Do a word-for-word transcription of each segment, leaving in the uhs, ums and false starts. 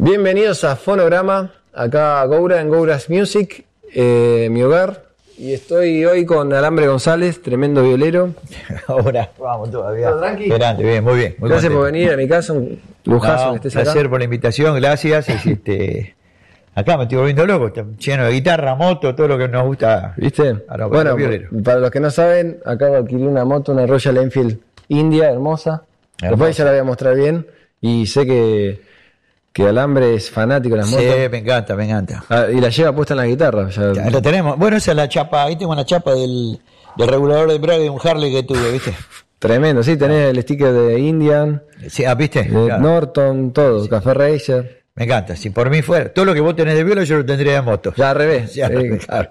Bienvenidos a Fonograma, acá Goura en Goura's Music, eh, mi hogar. Y estoy hoy con Alambre González, tremendo violero. Ahora, vamos todavía. ¿Todo tranqui? Esperante, bien, muy bien. Muy gracias contento. por venir a mi casa, un lujazo No, que estés un placer acá. por la invitación, gracias. Es, este, acá me estoy volviendo loco, está lleno de guitarra, moto, todo lo que nos gusta. ¿Viste? A los- a Bueno, los violeros. para los que no saben, acabo de adquirir una moto, una Royal Enfield India, hermosa. Hermosa. Después ya la voy a mostrar bien. Y sé que, que Alambre es fanático de las Sí, motos. me encanta, me encanta. Ah, y la lleva puesta en la guitarra. ya- Ya, lo tenemos. Bueno, esa es la chapa, ahí tengo una chapa del, del regulador de embrague de un Harley que tuve, ¿viste? Tremendo, sí, tenés el sticker de Indian, Sí, ah, ¿viste? de Claro. Norton, todo, Café Racer. Me encanta, si por mí fuera, todo lo que vos tenés de viola yo lo tendría de moto. Ya al revés. Ya, Eh, claro.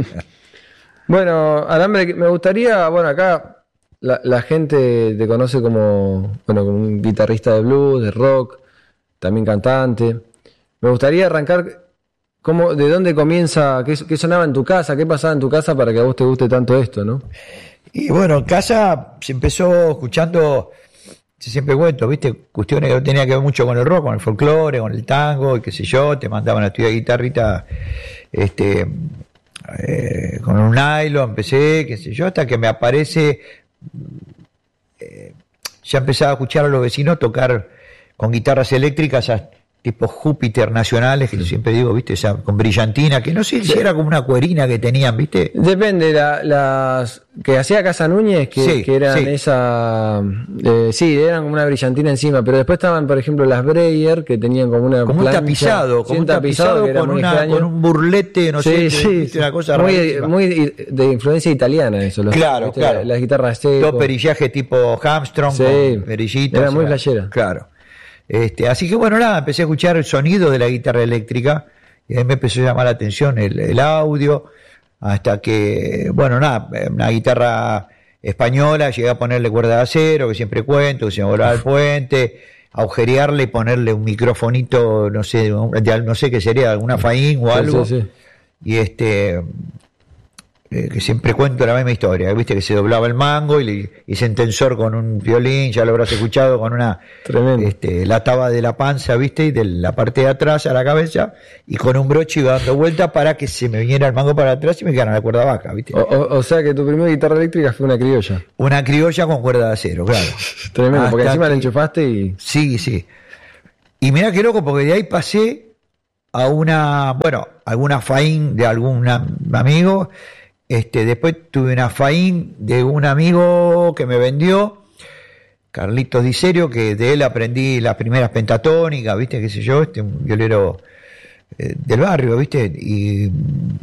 Bueno, Alambre, me gustaría, bueno, acá la, la gente te conoce como, bueno, como un guitarrista de blues, de rock, también cantante. Me gustaría arrancar, cómo, ¿de dónde comienza, qué, qué sonaba en tu casa, qué pasaba en tu casa para que a vos te guste tanto esto, ¿no? Y bueno, en casa se empezó escuchando, si siempre cuento, viste, cuestiones que no tenían que ver mucho con el rock, con el folclore, con el tango, y qué sé yo, te mandaban a estudiar guitarrita, este, eh, con un nylon, empecé, qué sé yo, hasta que me aparece, eh, ya empezaba a escuchar a los vecinos tocar con guitarras eléctricas, a tipo Júpiter nacionales, que yo siempre digo, viste, esa, con brillantina, que no sé si era como una cuerina que tenían, viste. Depende, la- las que hacía Casa Núñez, que, Sí, que eran sí. esa, eh, sí, eran como una brillantina encima, pero después estaban, por ejemplo, las Breyer, que tenían como una Como un plancha, tapizado, sí, como un tapizado que era con, muy una, extraño. con un burlete, no Sí, sé, sí, viste, sí. una cosa muy, rarísima. muy de influencia italiana eso. Los, Claro, ¿viste? claro. Las guitarras seco. Todo perillaje tipo Armstrong, Sí, con perillitas. era muy o sea, flashera. Claro. Este, así que bueno, nada, empecé a escuchar el sonido de la guitarra eléctrica y ahí me empezó a llamar la atención el, el audio, hasta que, bueno, nada, una guitarra española, llegué a ponerle cuerda de acero, que siempre cuento, que se me volaba el puente, agujerearle y ponerle un microfonito, no sé, de- no sé qué sería, alguna faín o Sí, algo. sí, sí. Y este eh, que siempre cuento la misma historia, viste que se doblaba el mango y le hice en tensor con un violín, ya lo habrás escuchado, con una Tremendo. este, la ataba de la panza, viste, y de la parte de atrás a la cabeza, y con un broche iba dando vuelta para que se me viniera el mango para atrás y me quedara la cuerda baja, viste. O, o- o sea que tu primera guitarra eléctrica fue una criolla. Una criolla con cuerda de acero, claro. Tremendo, porque Hasta encima la que- enchufaste y... Sí, sí. Y mirá qué loco, porque de ahí pasé a una, bueno, alguna faín de algún amigo. Este, después tuve una faín de un amigo que me vendió, Carlitos Di Serio, que de él aprendí las primeras pentatónicas, viste, qué sé yo, este, un violero eh, del barrio, viste, y mm,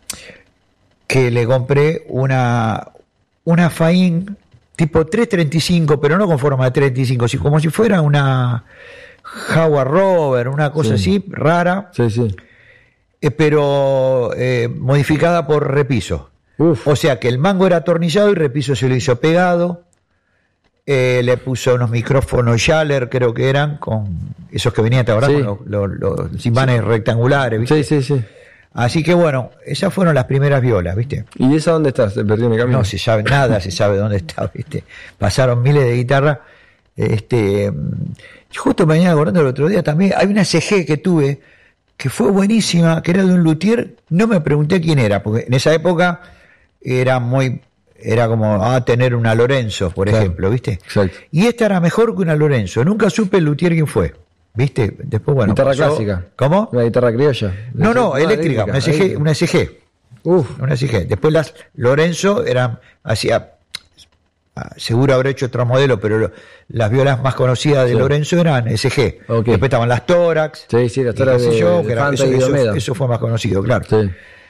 que le compré una, una faín tipo trescientos treinta y cinco, pero no con forma de treinta y cinco, sino como si fuera una Jaguar Rover, una cosa Sí. así, rara, Sí, sí. eh, pero eh, modificada por repiso. Uf. O sea que el mango era atornillado y repiso se lo hizo pegado. Eh, le puso unos micrófonos Schaller, creo que eran, con esos que venían, ¿te acordás? Sí. Con los, los, los imanes rectangulares, ¿viste? Sí, sí, sí. Así que bueno, esas fueron las primeras violas, ¿viste? ¿Y esa dónde estás? ¿Te perdí en el camino? No se sabe nada, se sabe dónde está, ¿viste? Pasaron miles de guitarras. Este, justo me venía acordando el otro día también, hay una C G que tuve que fue buenísima, que era de un luthier, no me pregunté quién era, porque en esa época era muy, era como ah, tener una Lorenzo, por Claro. ejemplo, ¿viste? Exacto. Y esta era mejor que una Lorenzo, nunca supe el luthier quién fue, ¿viste? Después, bueno. Guitarra pasó- clásica. ¿Cómo? Una guitarra criolla. No, no, Ah, eléctrica, una S G, eléctrica. una S G. Uf. Una S G. Después las Lorenzo eran, hacía, ah, seguro habrá hecho otro modelo, pero lo- las violas más conocidas de Sí. Lorenzo eran S G. Ok. Después estaban las Tórax. Sí, sí, las y Tórax qué sé de- yo, de que era- Fanta eso, y eso- Omeda. eso fue más conocido, claro. Sí.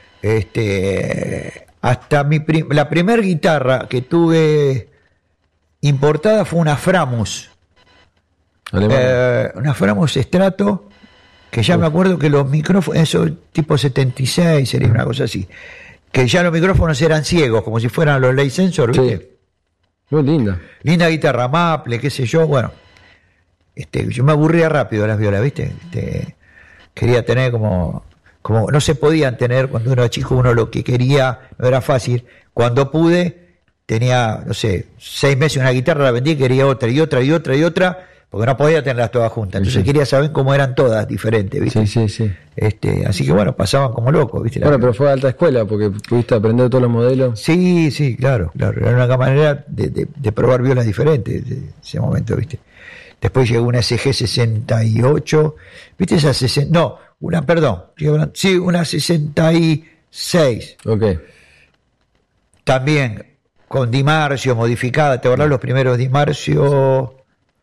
Este, hasta mi prim- la primera guitarra que tuve importada fue una Framus. Alemán. Eh, una Framus Strato, que ya me acuerdo que los micrófonos, eso tipo setenta y seis sería una cosa así, que ya los micrófonos eran ciegos, como si fueran los Ley Sensor, ¿viste? Sí. Muy linda. Linda guitarra, Maple, qué sé yo, bueno. Este, yo me aburría rápido de las violas, ¿viste? Este, quería tener como, como, no se podían tener cuando uno era chico, uno lo que quería, no era fácil. Cuando pude, tenía, no sé, seis meses una guitarra, la vendí, quería otra y otra y otra y otra, porque no podía tenerlas todas juntas, entonces Sí. quería saber cómo eran todas diferentes, ¿viste? Sí, sí, sí. Este, así que bueno, pasaban como locos, ¿viste? La- Bueno, pero fue alta escuela porque pudiste aprender todos los modelos. Sí, sí, claro, claro. Era una manera de, de, de probar violas diferentes de ese momento, ¿viste? Después llegó una S G sesenta y ocho, ¿viste esa sesenta? No, una, perdón, estoy hablando- sí, una sesenta y seis. Ok. También con Di Marcio modificada, ¿te acordás los primeros Di Marcio?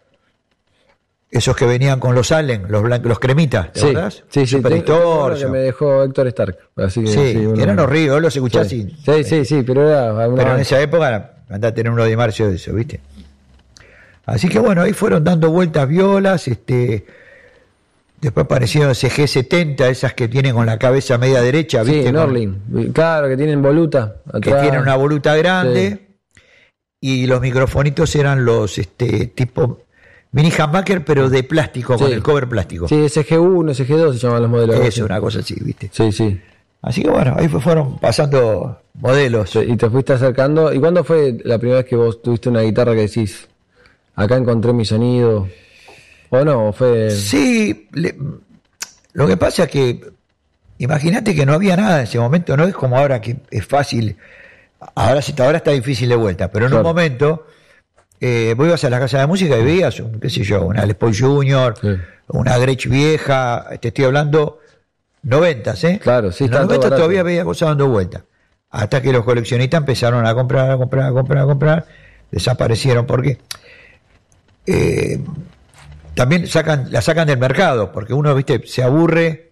Esos que venían con los Allen, los blancos, los cremitas, ¿te Sí, acordás? sí, sí. Super tengo- tengo uno distortion. que me dejó Héctor Stark. Así que, Sí, sí, uno- eran horribles, vos los escuchás Sí, y... sí, sí, sí, pero era alguna Pero en vez. esa época andá a tener uno de Marcio de eso, ¿viste? Así que bueno, ahí fueron dando vueltas violas, este después aparecieron C G setenta, esas que tienen con la cabeza media derecha, Sí, ¿viste? Con- Norlin. Claro, que tienen voluta. que atrás. tienen una voluta grande y los microfonitos eran los este tipo mini humbucker pero de plástico, con Sí. el cover plástico. Sí, S G uno, S G dos se llaman los modelos. Eso, Sí. una cosa así, ¿viste? Sí, sí. Así que bueno, ahí fue- fueron pasando modelos. Sí, y te fuiste acercando. ¿Y cuándo fue la primera vez que vos tuviste una guitarra que decís, acá encontré mi sonido? ¿O no? ¿O fue...? Sí, le- lo que pasa es que imagínate que no había nada en ese momento, no es como ahora que es fácil, ahora sí, ahora está difícil de vuelta, pero en Claro. un momento eh, vos ibas a la casa de música y veías, un, qué sé yo, una Les Paul Junior, Sí. una Gretsch vieja, te estoy hablando noventas, ¿eh? Claro, sí, en está los todo noventas barato. todavía veía cosas dando vuelta, hasta que los coleccionistas empezaron a comprar, a comprar, a comprar, a comprar, desaparecieron, porque eh, también sacan, la sacan del mercado, porque uno, viste, se aburre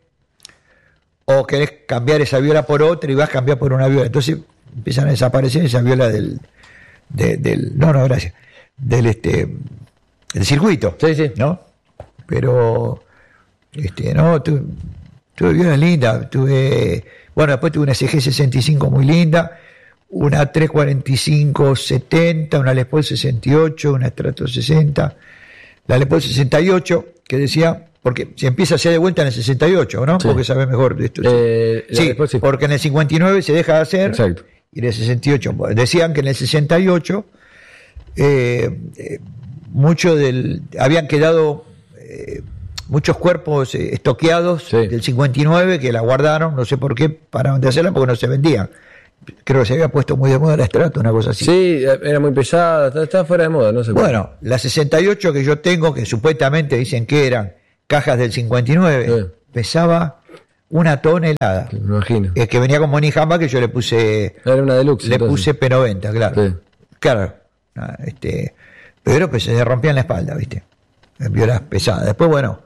o querés cambiar esa viola por otra y vas a cambiar por una viola. Entonces empiezan a desaparecer esa viola del, de- del, no, no, gracias, del este, del circuito. Sí, sí. ¿No? Pero, este, no, tu- tuve violas lindas, tuve, bueno, después tuve una S G sesenta y cinco muy linda, una tres cuarenta y cinco setenta, una Les Paul sesenta y ocho, una Strato sesenta, la Les Paul sesenta y ocho, que decía, porque se empieza a hacer de vuelta en el sesenta y ocho, ¿no? Sí. Porque sabes mejor de esto. Eh, la sí, Les Paul sí. porque en el cincuenta y nueve se deja de hacer, Exacto. y en el sesenta y ocho, bueno, decían que en el sesenta y ocho eh, eh, mucho del, habían quedado eh, muchos cuerpos eh, estoqueados Sí. del cincuenta y nueve que la guardaron, no sé por qué, pararon de hacerla porque no se vendían. Creo que se había puesto muy de moda la Strato, una cosa así. Sí, era muy pesada, está- estaba fuera de moda, no sé. por qué. Bueno, la sesenta y ocho que yo tengo, que supuestamente dicen que eran cajas del cincuenta y nueve, Sí. pesaba una tonelada. Me imagino. Es que venía con Moni Jamba, que yo le puse Era una deluxe. le entonces. puse P noventa, claro. Sí. Claro. Ah, Este, pero pues se rompían la espalda, ¿viste? En violas pesadas. Después, bueno,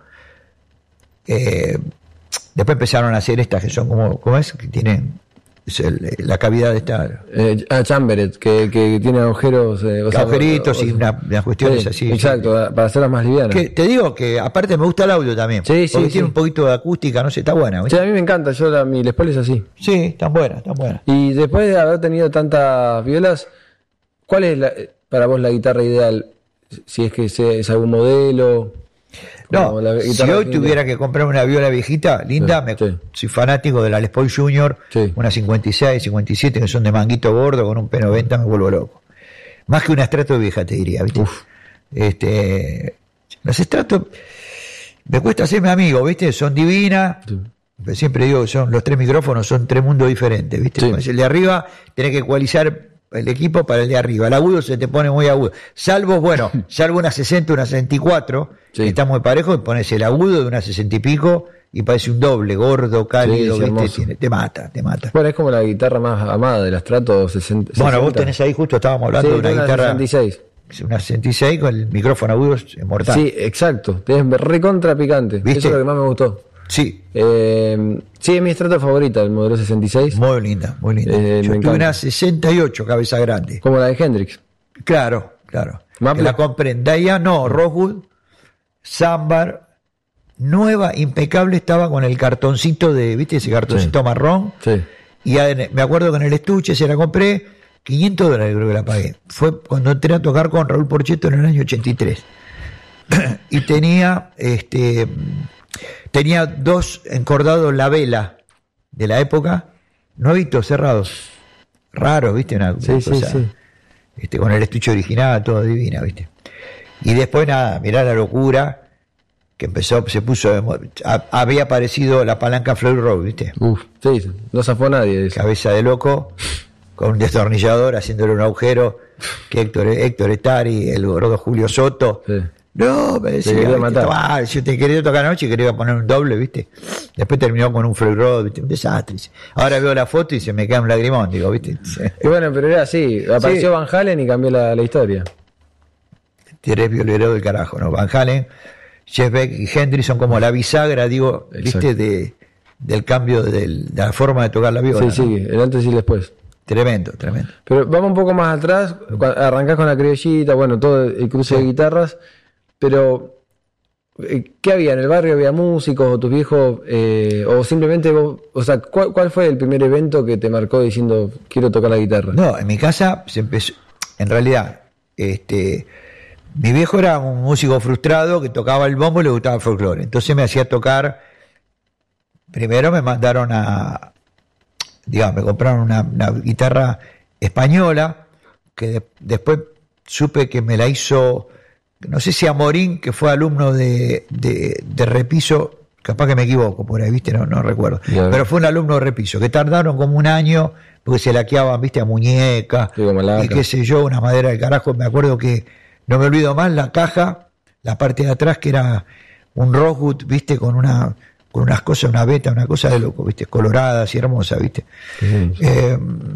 eh, después empezaron a hacer estas que son como, ¿cómo es? Que tienen es el- la cavidad de esta, Eh, ah, Chamberet, que, que tiene agujeros. eh, o sea, agujeritos o- y o- una- unas cuestiones sí, así. Exacto, para hacerlas más livianas. Que te digo que aparte me gusta el audio también. Sí, sí, porque sí. tiene un poquito de acústica, no sé, está buena, Sí, ¿viste? a mí me encanta, yo la, mi Les Paul es así. Sí, están buenas, están buenas. Y después de haber tenido tantas violas, ¿cuál es la- para vos la guitarra ideal? Si es que se- es algún modelo. No, como la si guitarra hoy que- tuviera que comprar una viola viejita, linda, Sí, me, sí. soy fanático de la Les Paul Junior, Sí. una cincuenta y seis, cincuenta y siete, que son de manguito gordo, con un P noventa, me vuelvo loco. Más que una Strato vieja, te diría, ¿viste? Uf. Este, las Strato, me cuesta hacerme amigo, ¿viste? Son divinas, Sí. pero siempre digo que son, los tres micrófonos son tres mundos diferentes, ¿viste? Sí. Como es el de arriba, tenés que ecualizar el equipo para el de arriba. El agudo se te pone muy agudo. Salvo, bueno, salvo una sesenta, una sesenta y cuatro, Sí. que está muy parejo, y pones el agudo de una sesenta y pico y parece un doble, gordo, cálido, Sí, sí, ¿viste? hermoso. Tiene- te mata, te mata. Bueno, es como la guitarra más amada de la Strato sesenta. Bueno, vos sesenta. tenés ahí, justo estábamos hablando Sí, de una una guitarra, sesenta y seis. una sesenta y seis con el micrófono agudo es mortal. Sí, exacto. Es recontra picante. ¿Viste? Eso es lo que más me gustó. Sí, Eh, sí, es mi Strato favorita, el modelo sesenta y seis. muy linda, muy linda. Eh, Yo me tuve encanta. una sesenta y ocho, cabeza grande. Como la de Hendrix. Claro, claro. Maple. Que la compré en Diane, no, Rosewood, Sambar, nueva, impecable, estaba con el cartoncito de, ¿viste? Ese cartoncito Sí. marrón. Sí. Y en- me acuerdo que en el estuche se la compré, quinientos dólares creo que la pagué. Fue cuando entré a tocar con Raúl Porchetto en el año ochenta y tres. Y tenía, este, tenía dos encordados la vela de la época, nuevitos, cerrados. Raros, ¿viste? Una, Sí, una sí, cosa, sí. este, con el estuche original, todo divina, ¿viste? Y después nada, mirá la locura que empezó, se puso, de mo- a- había aparecido la palanca Floyd Rose, ¿viste? Uf, sí, no zafó nadie de eso. Cabeza de loco, con un destornillador haciéndole un agujero, que Héctor, Héctor Estari, el gordo Julio Soto. Sí. No, me decía, quería ¿viste? matar. Tomá, yo te quería tocar anoche y quería poner un doble, ¿viste? Después terminó con un Floyd Rose, ¿viste? Un desastre. Ahora veo la foto y se me cae un lagrimón, digo, ¿viste? Y bueno, pero era así, apareció Sí. Van Halen y cambió la, la historia. Tiré violero del carajo, ¿no? Van Halen, Jeff Beck y Hendrix son como la bisagra, digo, Exacto. ¿viste? De, del cambio del- de la forma de tocar la viola. Sí, ¿no? sí, el antes y el después. Tremendo, tremendo. Pero vamos un poco más atrás, cua- arrancás con la criollita, bueno, todo el cruce de guitarras, pero eh, ¿qué había? ¿En el barrio había músicos o tus viejos? Eh, o simplemente vos, o sea, ¿cuál, cuál fue el primer evento que te marcó diciendo quiero tocar la guitarra? No, en mi casa se empezó, en realidad, este, mi viejo era un músico frustrado que tocaba el bombo y le gustaba el folclore. Entonces me hacía tocar, primero me mandaron a, digamos, me compraron una, una guitarra española, que de- después supe que me la hizo, no sé si Amorín, que fue alumno de, de, de Repiso, capaz que me equivoco por ahí, viste, no, no recuerdo, Ya. pero fue un alumno de Repiso, que tardaron como un año, porque se laqueaban, viste, a muñeca, Sí, como laca. y qué sé yo, una madera del carajo. Me acuerdo que, no me olvido más, la caja, la parte de atrás, que era un rosewood, viste, con una con unas cosas, una beta, una cosa de loco, viste, coloradas y hermosas, viste. Sí. Eh,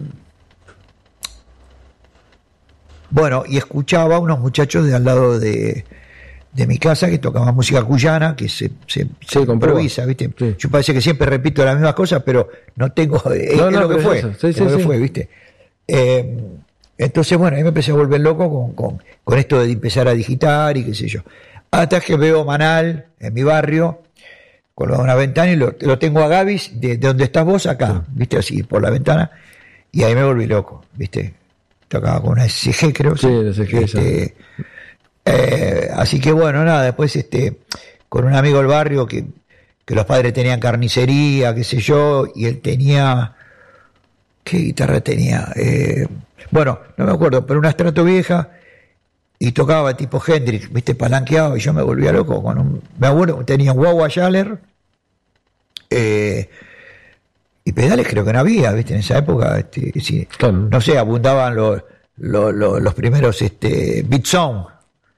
bueno, y escuchaba a unos muchachos de al lado de, de mi casa que tocaban música cuyana, que se, se, se con improvisa, púa. ¿viste? Sí. Yo parece que siempre repito las mismas cosas, pero no tengo. Es, No, es no, lo que pero fue. es eso. Sí, es sí, lo que sí. fue, ¿viste? Eh, entonces, bueno, ahí me empecé a volver loco con, con, con esto de empezar a digitar y qué sé yo. Hasta que veo Manal en mi barrio, con una ventana, y lo, lo tengo a Gavis, de, de donde estás vos, acá, ¿viste? Así, por la ventana, y ahí me volví loco, ¿viste? Tocaba con una S G, creo. Sí, la S G, Este, eh, así que bueno, nada, después este, con un amigo del barrio que, que los padres tenían carnicería, qué sé yo, y él tenía, ¿qué guitarra tenía? Eh, bueno, no me acuerdo, pero una Strato vieja, y tocaba tipo Hendrix, viste, palanqueado, y yo me volvía loco con un, me acuerdo, tenía un Wawa Schaller, eh, y pedales creo que no había, viste, en esa época, este, sí, Claro. no sé, abundaban los, los, los, los primeros este, Beat Sound,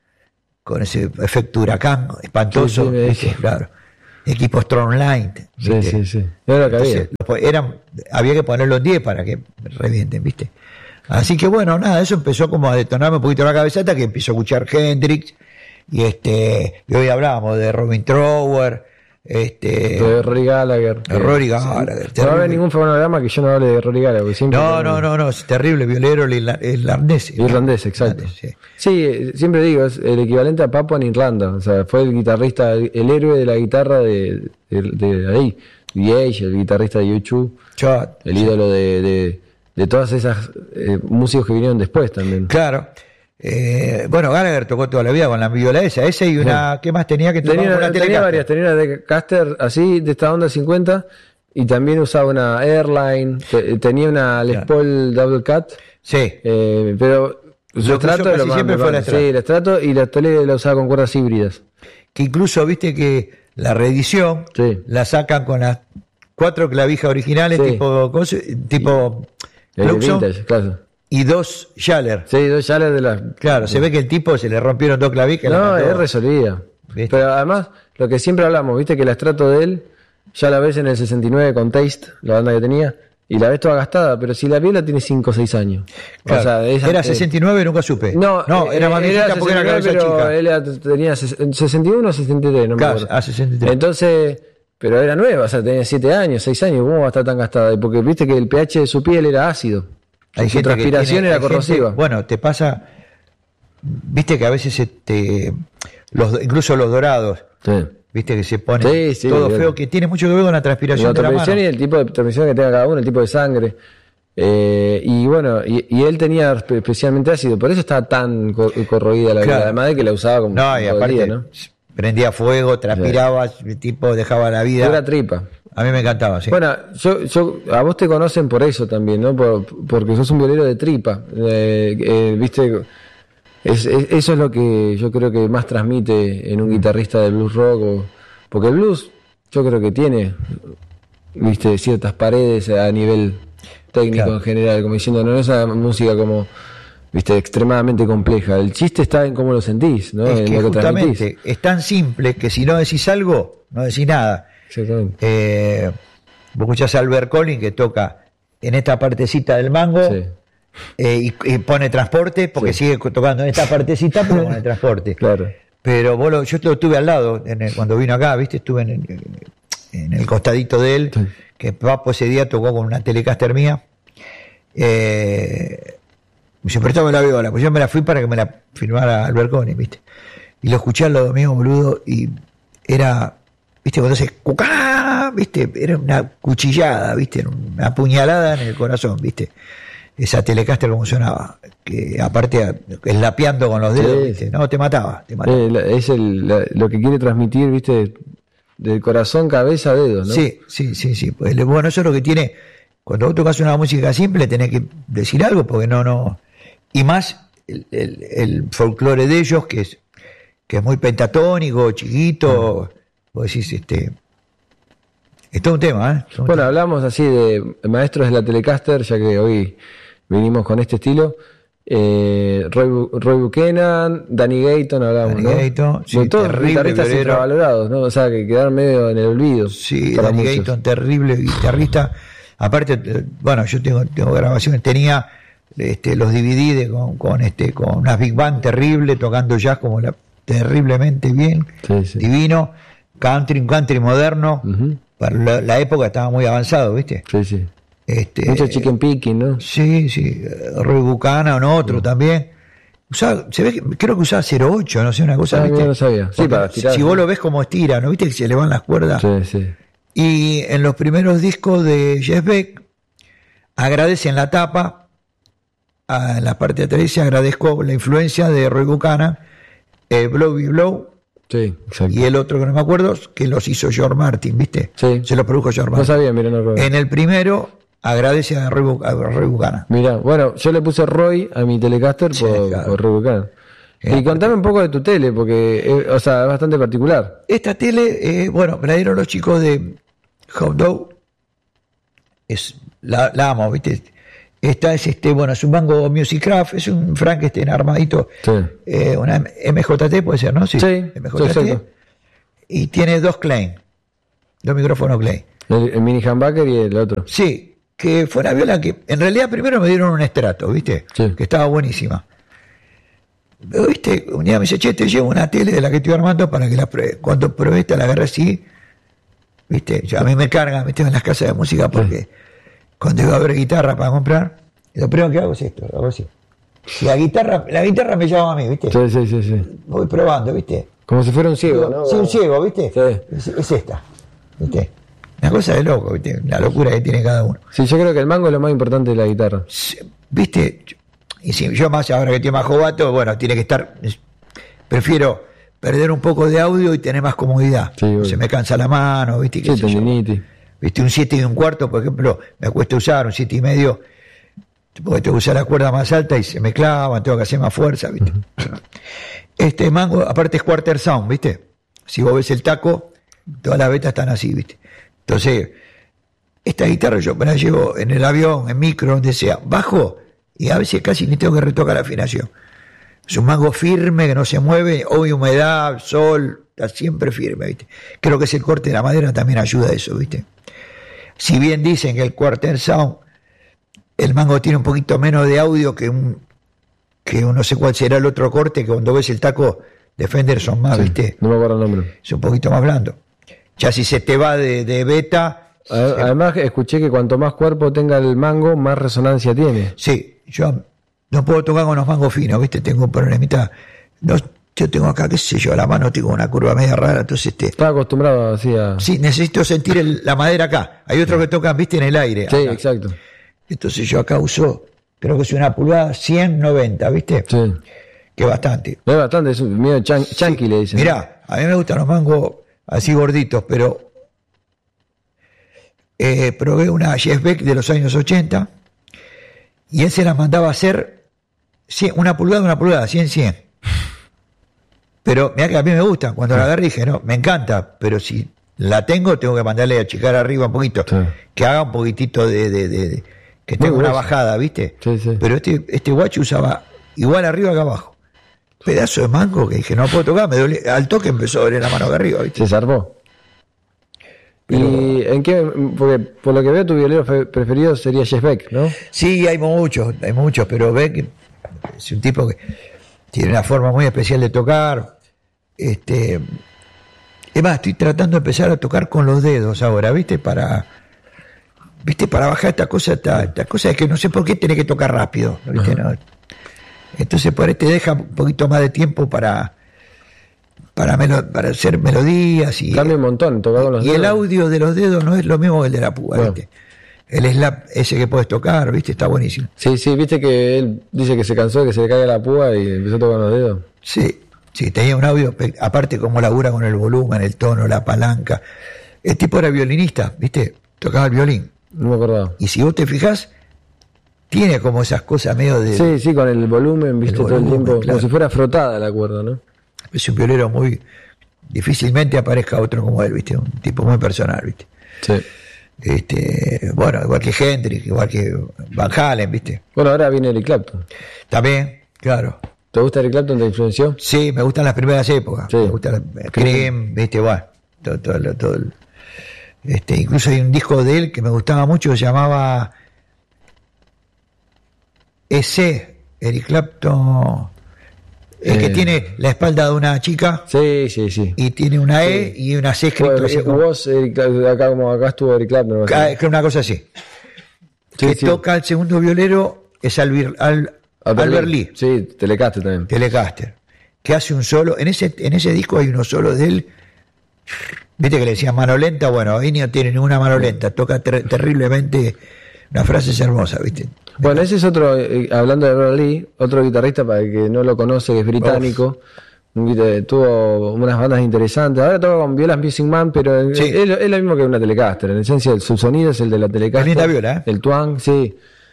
con ese efecto huracán espantoso, Sí, sí, me ¿viste? dice. Claro, equipo Strongline, Sí, ¿viste? sí, sí. Era lo que había. Entonces, lo po- eran, había que ponerlo en diez para que revienten, ¿viste? Así que bueno, nada, eso empezó como a detonarme un poquito la cabeza hasta que empiezo a escuchar Hendrix, y este, y hoy hablábamos de Robin Trower, este, De Rory Gallagher. de Rory Gallagher, No va a haber terrible. ningún fonograma que yo no hable de Rory Gallagher. porque siempre no, no, no, no, es terrible, violero el irla- el irlandés. Irlandés, exacto. Irlandés, sí. Sí, eh, siempre digo, es el equivalente a Papua en Irlanda. O sea, fue el guitarrista, el, el héroe de la guitarra de, de, de ahí. D H, el guitarrista de U dos, Yo- el ídolo de, de, de todas esas eh, músicos que vinieron después también. Claro. Eh, bueno, Gallagher tocó toda la vida con la viola esa, esa y una, ¿qué más tenía que tocar? Tenía, Una tenía Telecaster. varias, tenía una de Caster así, de esta onda cincuenta, y también usaba una Airline, te- tenía una Les Claro. Paul Double Cut, Sí, eh, pero Lo su que estrato usó es lo casi más siempre fue la normal. Sí, el estrato y la tele la usaba con cuerdas híbridas. que incluso viste que la reedición Sí. la sacan con las cuatro clavijas originales, Sí. tipo, coso- tipo Eh, Luxon, vintage, claro. y dos Schaller. Sí, dos Schaller de las... Claro, se ve que el tipo se le rompieron dos clavijas. la No, mandó. es resolvida. ¿Viste? Pero además, lo que siempre hablamos, viste que la estrato de él, ya la ves en el sesenta y nueve con Taste, la banda que tenía, y la ves toda gastada, pero si la viola tiene cinco o seis años. Claro, O sea, esa- era eh, sesenta y nueve, nunca supe. No, no eh, era más viejita porque era cabeza pero chica. él era- tenía ses- sesenta y uno o sesenta y tres, no me Claro, acuerdo. ah, sesenta y tres. Entonces, pero era nueva, o sea, tenía siete años, seis años, ¿cómo va a estar tan gastada? Y porque viste que el pH de su piel era ácido. Hay Su gente que transpiración tiene- era hay gente- corrosiva. bueno, te pasa, viste que a veces este, los, incluso los dorados, Sí. viste que se pone Sí, sí, todo olvidate. feo, que tiene mucho que ver con la transpiración La de la mano. transmisión y el tipo de transmisión que tenga cada uno, el tipo de sangre. Eh, y bueno, y, y él tenía espe- especialmente ácido, por eso estaba tan co- corroída la vida, Claro. además de que la usaba como No, y todo el aparte día, ¿no? prendía fuego, transpiraba, el tipo dejaba la vida. Pura tripa. A mí me encantaba, sí. Bueno, yo, yo, a vos te conocen por eso también, ¿no? Por, porque sos un violero de tripa. Eh, eh, Viste, Es, es- eso es lo que yo creo que más transmite en un guitarrista de blues rock, o- porque el blues yo creo que tiene, viste, ciertas paredes a nivel técnico Claro. en general, como diciendo, no es una música como, viste, extremadamente compleja. El chiste está en cómo lo sentís, ¿no? Es En que lo que transmitís. justamente es tan simple que si no decís algo, no decís nada. Exactamente. Eh, vos escuchás a Albert Collins que toca en esta partecita del mango, Sí, eh, y, y pone transporte, porque Sí. sigue tocando en esta partecita, pero pone transporte. claro. Pero vos lo- yo lo tuve al lado en el- cuando vino acá, ¿viste? Estuve en el, en el costadito de él, Sí. que Papo ese día tocó con una Telecaster mía. Eh, me dice, prestame la viola, pues yo me la fui para que me la firmara Albert Collins, ¿viste? Y lo escuché al lado mío, boludo, y era, ¿viste? Cuando hace cucá, ¿viste? Era una cuchillada, ¿viste? Era una puñalada en el corazón, ¿viste? Esa Telecaster como sonaba, que aparte eslapeando con los dedos, Sí, ¿viste? sí. No, te mataba, te mataba. Eh, la- es el, la- lo que quiere transmitir, viste, del corazón, cabeza, dedos, ¿no? Sí, sí, sí, sí. Pues, le- bueno, eso es lo que tiene. Cuando vos tocas una música simple, tenés que decir algo, porque no, no. Y más el, el, el folclore de ellos, que es, que es muy pentatónico, chiquito. Vos decís, este. Es todo un tema, ¿eh? Es todo un Bueno, tema. hablamos así de maestros de la Telecaster, ya que hoy vinimos con este estilo. Eh, Roy, Bu- Roy Buchanan, Danny Gayton, hablamos, Danny ¿no? Gayton, sí, De todos terrible guitarristas violero. infravalorados, ¿no? O sea, que quedaron medio en el olvido. Sí, para Danny muchos. Gayton, terrible guitarrista. Aparte, eh, bueno, yo tengo, tengo grabaciones, tenía este, los D V D de, con, con, este, con unas big band terrible, tocando jazz como la, terriblemente bien, Sí, sí. divino, country, un country moderno, Ujú. para la, la época estaba muy avanzado, ¿viste? Sí, sí. Este, Mucho chicken picking, ¿no? Sí, sí, eh, Roy Buchanan, otro también. Usaba, se ve que, creo que usaba cero ocho, no sé, una cosa, Ah, ¿viste? mira, no sabía. Sí, Porque para tirar, si ¿no? vos lo ves como estira, ¿no viste que se le van las cuerdas? Sí, sí. Y en los primeros discos de Jeff Beck, agradece en la tapa, a- en la parte de atrás dice, agradezco la influencia de Roy Buchanan, eh, Blow Be Blow, Sí, exacto. y el otro que no me acuerdo, que los hizo George Martin, ¿viste? Sí. Se los produjo George No Martin. sabía, mira, no recuerdo. En el primero, agradece a Roy, Bu- a Roy Buchanan. Mira, bueno, yo le puse Roy a mi Telecaster Sí, por, claro. por Roy Buchanan. Eh, Y contame un poco de tu tele, porque, eh, o sea, es bastante particular. Esta tele, eh, bueno, me la dieron los chicos de Hot Dog. Es, la, la amo, ¿viste? Esta es este, bueno, es un Mango Music Craft, es un Frankenstein armadito, Sí. eh, una M J T puede ser, ¿no? Sí, Sí, M J T. sí, exacto. Y tiene dos Klein, dos micrófonos Klein. El, el mini humbucker y el otro. Sí, que fue una viola que en realidad primero me dieron un estrato, ¿viste? Sí. Que estaba buenísima. Pero, ¿viste? Un día me dice, che, te llevo una tele de la que estoy armando para que la pruebe. Cuando probé esta, la agarré así, ¿viste? Yo, a mí me cargan, me tengo en las casas de música porque cuando iba a ver guitarra para comprar, lo primero que hago es esto, hago así. Y la guitarra, la guitarra me llama a mí, ¿viste? Sí, sí, sí, sí. Voy probando, ¿viste? Como si fuera un ciego, ¿no? Sí, un ciego, ¿viste? Sí. Es, es esta, ¿viste? Una cosa de loco, ¿viste? La locura que tiene cada uno. Sí, yo creo que el mango es lo más importante de la guitarra. ¿Viste? Y si yo más ahora que estoy más jovato, bueno, tiene que estar. es- Prefiero perder un poco de audio y tener más comodidad. Sí, obvio. Se me cansa la mano, ¿viste? ¿Qué Sí, sé yo? tendinitis. ¿Viste? Un siete y un cuarto, por ejemplo, me cuesta usar un siete y medio, porque tengo que usar la cuerda más alta y se me clavan, tengo que hacer más fuerza, ¿viste? Este mango, aparte es quarter sound, ¿viste? Si vos ves el taco, todas las vetas están así, ¿viste? Entonces, esta guitarra yo me la llevo en el avión, en micro, donde sea, bajo y a veces casi ni tengo que retocar la afinación. Es un mango firme que no se mueve, hoy humedad, sol, está siempre firme, ¿viste? Creo que es el corte de la madera también ayuda a eso, ¿viste? Si bien dicen que el quarter sound, el mango tiene un poquito menos de audio que un, que un- no sé cuál será el otro corte, que cuando ves el taco de Fender son más, Sí, ¿viste? no me acuerdo el nombre. Es un poquito más blando. Ya si se te va de, de beta, A- Además, escuché que cuanto más cuerpo tenga el mango, más resonancia tiene. sí, yo no puedo tocar con los mangos finos, ¿viste? Tengo un problemita. No, yo tengo acá, qué sé yo, la mano tengo una curva media rara, entonces este. Estaba acostumbrado así a... Sí, necesito sentir el- la madera acá. Hay otros que tocan, viste, en el aire. Sí, acá. exacto. Entonces yo acá uso, creo que es una pulgada ciento noventa, ¿viste? Sí. Que es bastante. Es bastante, es un medio chan- chanqui, le dicen. Mirá, a mí me gustan los mangos así gorditos, pero eh, probé una Jeff Beck de los años ochenta y él se las mandaba a hacer cien, una pulgada, una pulgada, cien, cien. Pero mira que a mí me gusta, cuando sí. la agarré dije, no, me encanta, pero si la tengo, tengo que mandarle a achicar arriba un poquito, sí. que haga un poquitito de, de, de, de que tenga una bajada, ¿viste? Sí, sí. Pero este, este guacho usaba igual arriba que abajo. Pedazo de mango que dije, no puedo tocar, me duele, al toque empezó a doler la mano de arriba, ¿viste? Se zarpó. Pero... ¿Y en qué? Porque por lo que veo tu violero preferido sería Jeff Beck, ¿no? Sí, hay muchos, hay muchos, pero Beck es un tipo que tiene una forma muy especial de tocar. Este, es más, estoy tratando de empezar a tocar con los dedos ahora, ¿viste? Para, ¿viste? Para bajar esta cosa, esta, esta cosa es que no sé por qué tenés que tocar rápido, ¿viste? Uh-huh. ¿No? Entonces por ahí te deja un poquito más de tiempo para para, melo, para hacer melodías y cambia un montón tocar con los y dedos. El audio de los dedos no es lo mismo que el de la púa, bueno. ¿Viste? El slap ese que puedes tocar, ¿viste? Está buenísimo. Sí, sí, viste que él dice que se cansó de que se le caiga la púa y empezó a tocar los dedos. Sí, sí, tenía un audio, aparte como labura con el volumen, el tono, la palanca. El tipo era violinista, ¿viste? Tocaba el violín. No me acordaba. Y si vos te fijás, tiene como esas cosas medio de... Sí, sí, con el volumen, viste, el volumen, todo el tiempo, claro. Como si fuera frotada la cuerda, ¿no? Es un violero muy... Difícilmente aparezca otro como él, viste, un tipo muy personal, viste. Sí. Este, bueno, igual que Hendrix, igual que Van Halen, viste. Bueno, ahora viene Eric Clapton. También, claro. ¿Te gusta Eric Clapton? ¿Te influenció? Sí, me gustan las primeras épocas. Sí. Me gusta la, Cream, viste, bueno, todo, todo, todo el, este, incluso hay un disco de él que me gustaba mucho, que se llamaba Ese, Eric Clapton, el eh, que tiene la espalda de una chica. Sí, sí, sí. Y tiene una E sí. y una C escrito. Bueno, vos, Eric, acá como acá estuvo Eric Clapton. Es una cosa así. Sí, que sí. Toca el segundo violero es Albert, Al, Albert Lee. Sí, Telecaster también. Telecaster. Que hace un solo. En ese, en ese disco hay unos solos de él. Viste que le decían mano lenta. Bueno, ahí no tiene ninguna mano lenta. Toca ter- terriblemente. Una frase es hermosa, ¿viste? Bueno, ese es otro, eh, hablando de Albert Lee, otro guitarrista para el que no lo conoce, que es británico. Un, tuvo unas bandas interesantes. Ahora toca con Violas Music Man, pero sí. es, es lo mismo que una Telecaster. En esencia, su sonido es el de la Telecaster. Linda viola, ¿eh? El twang, sí.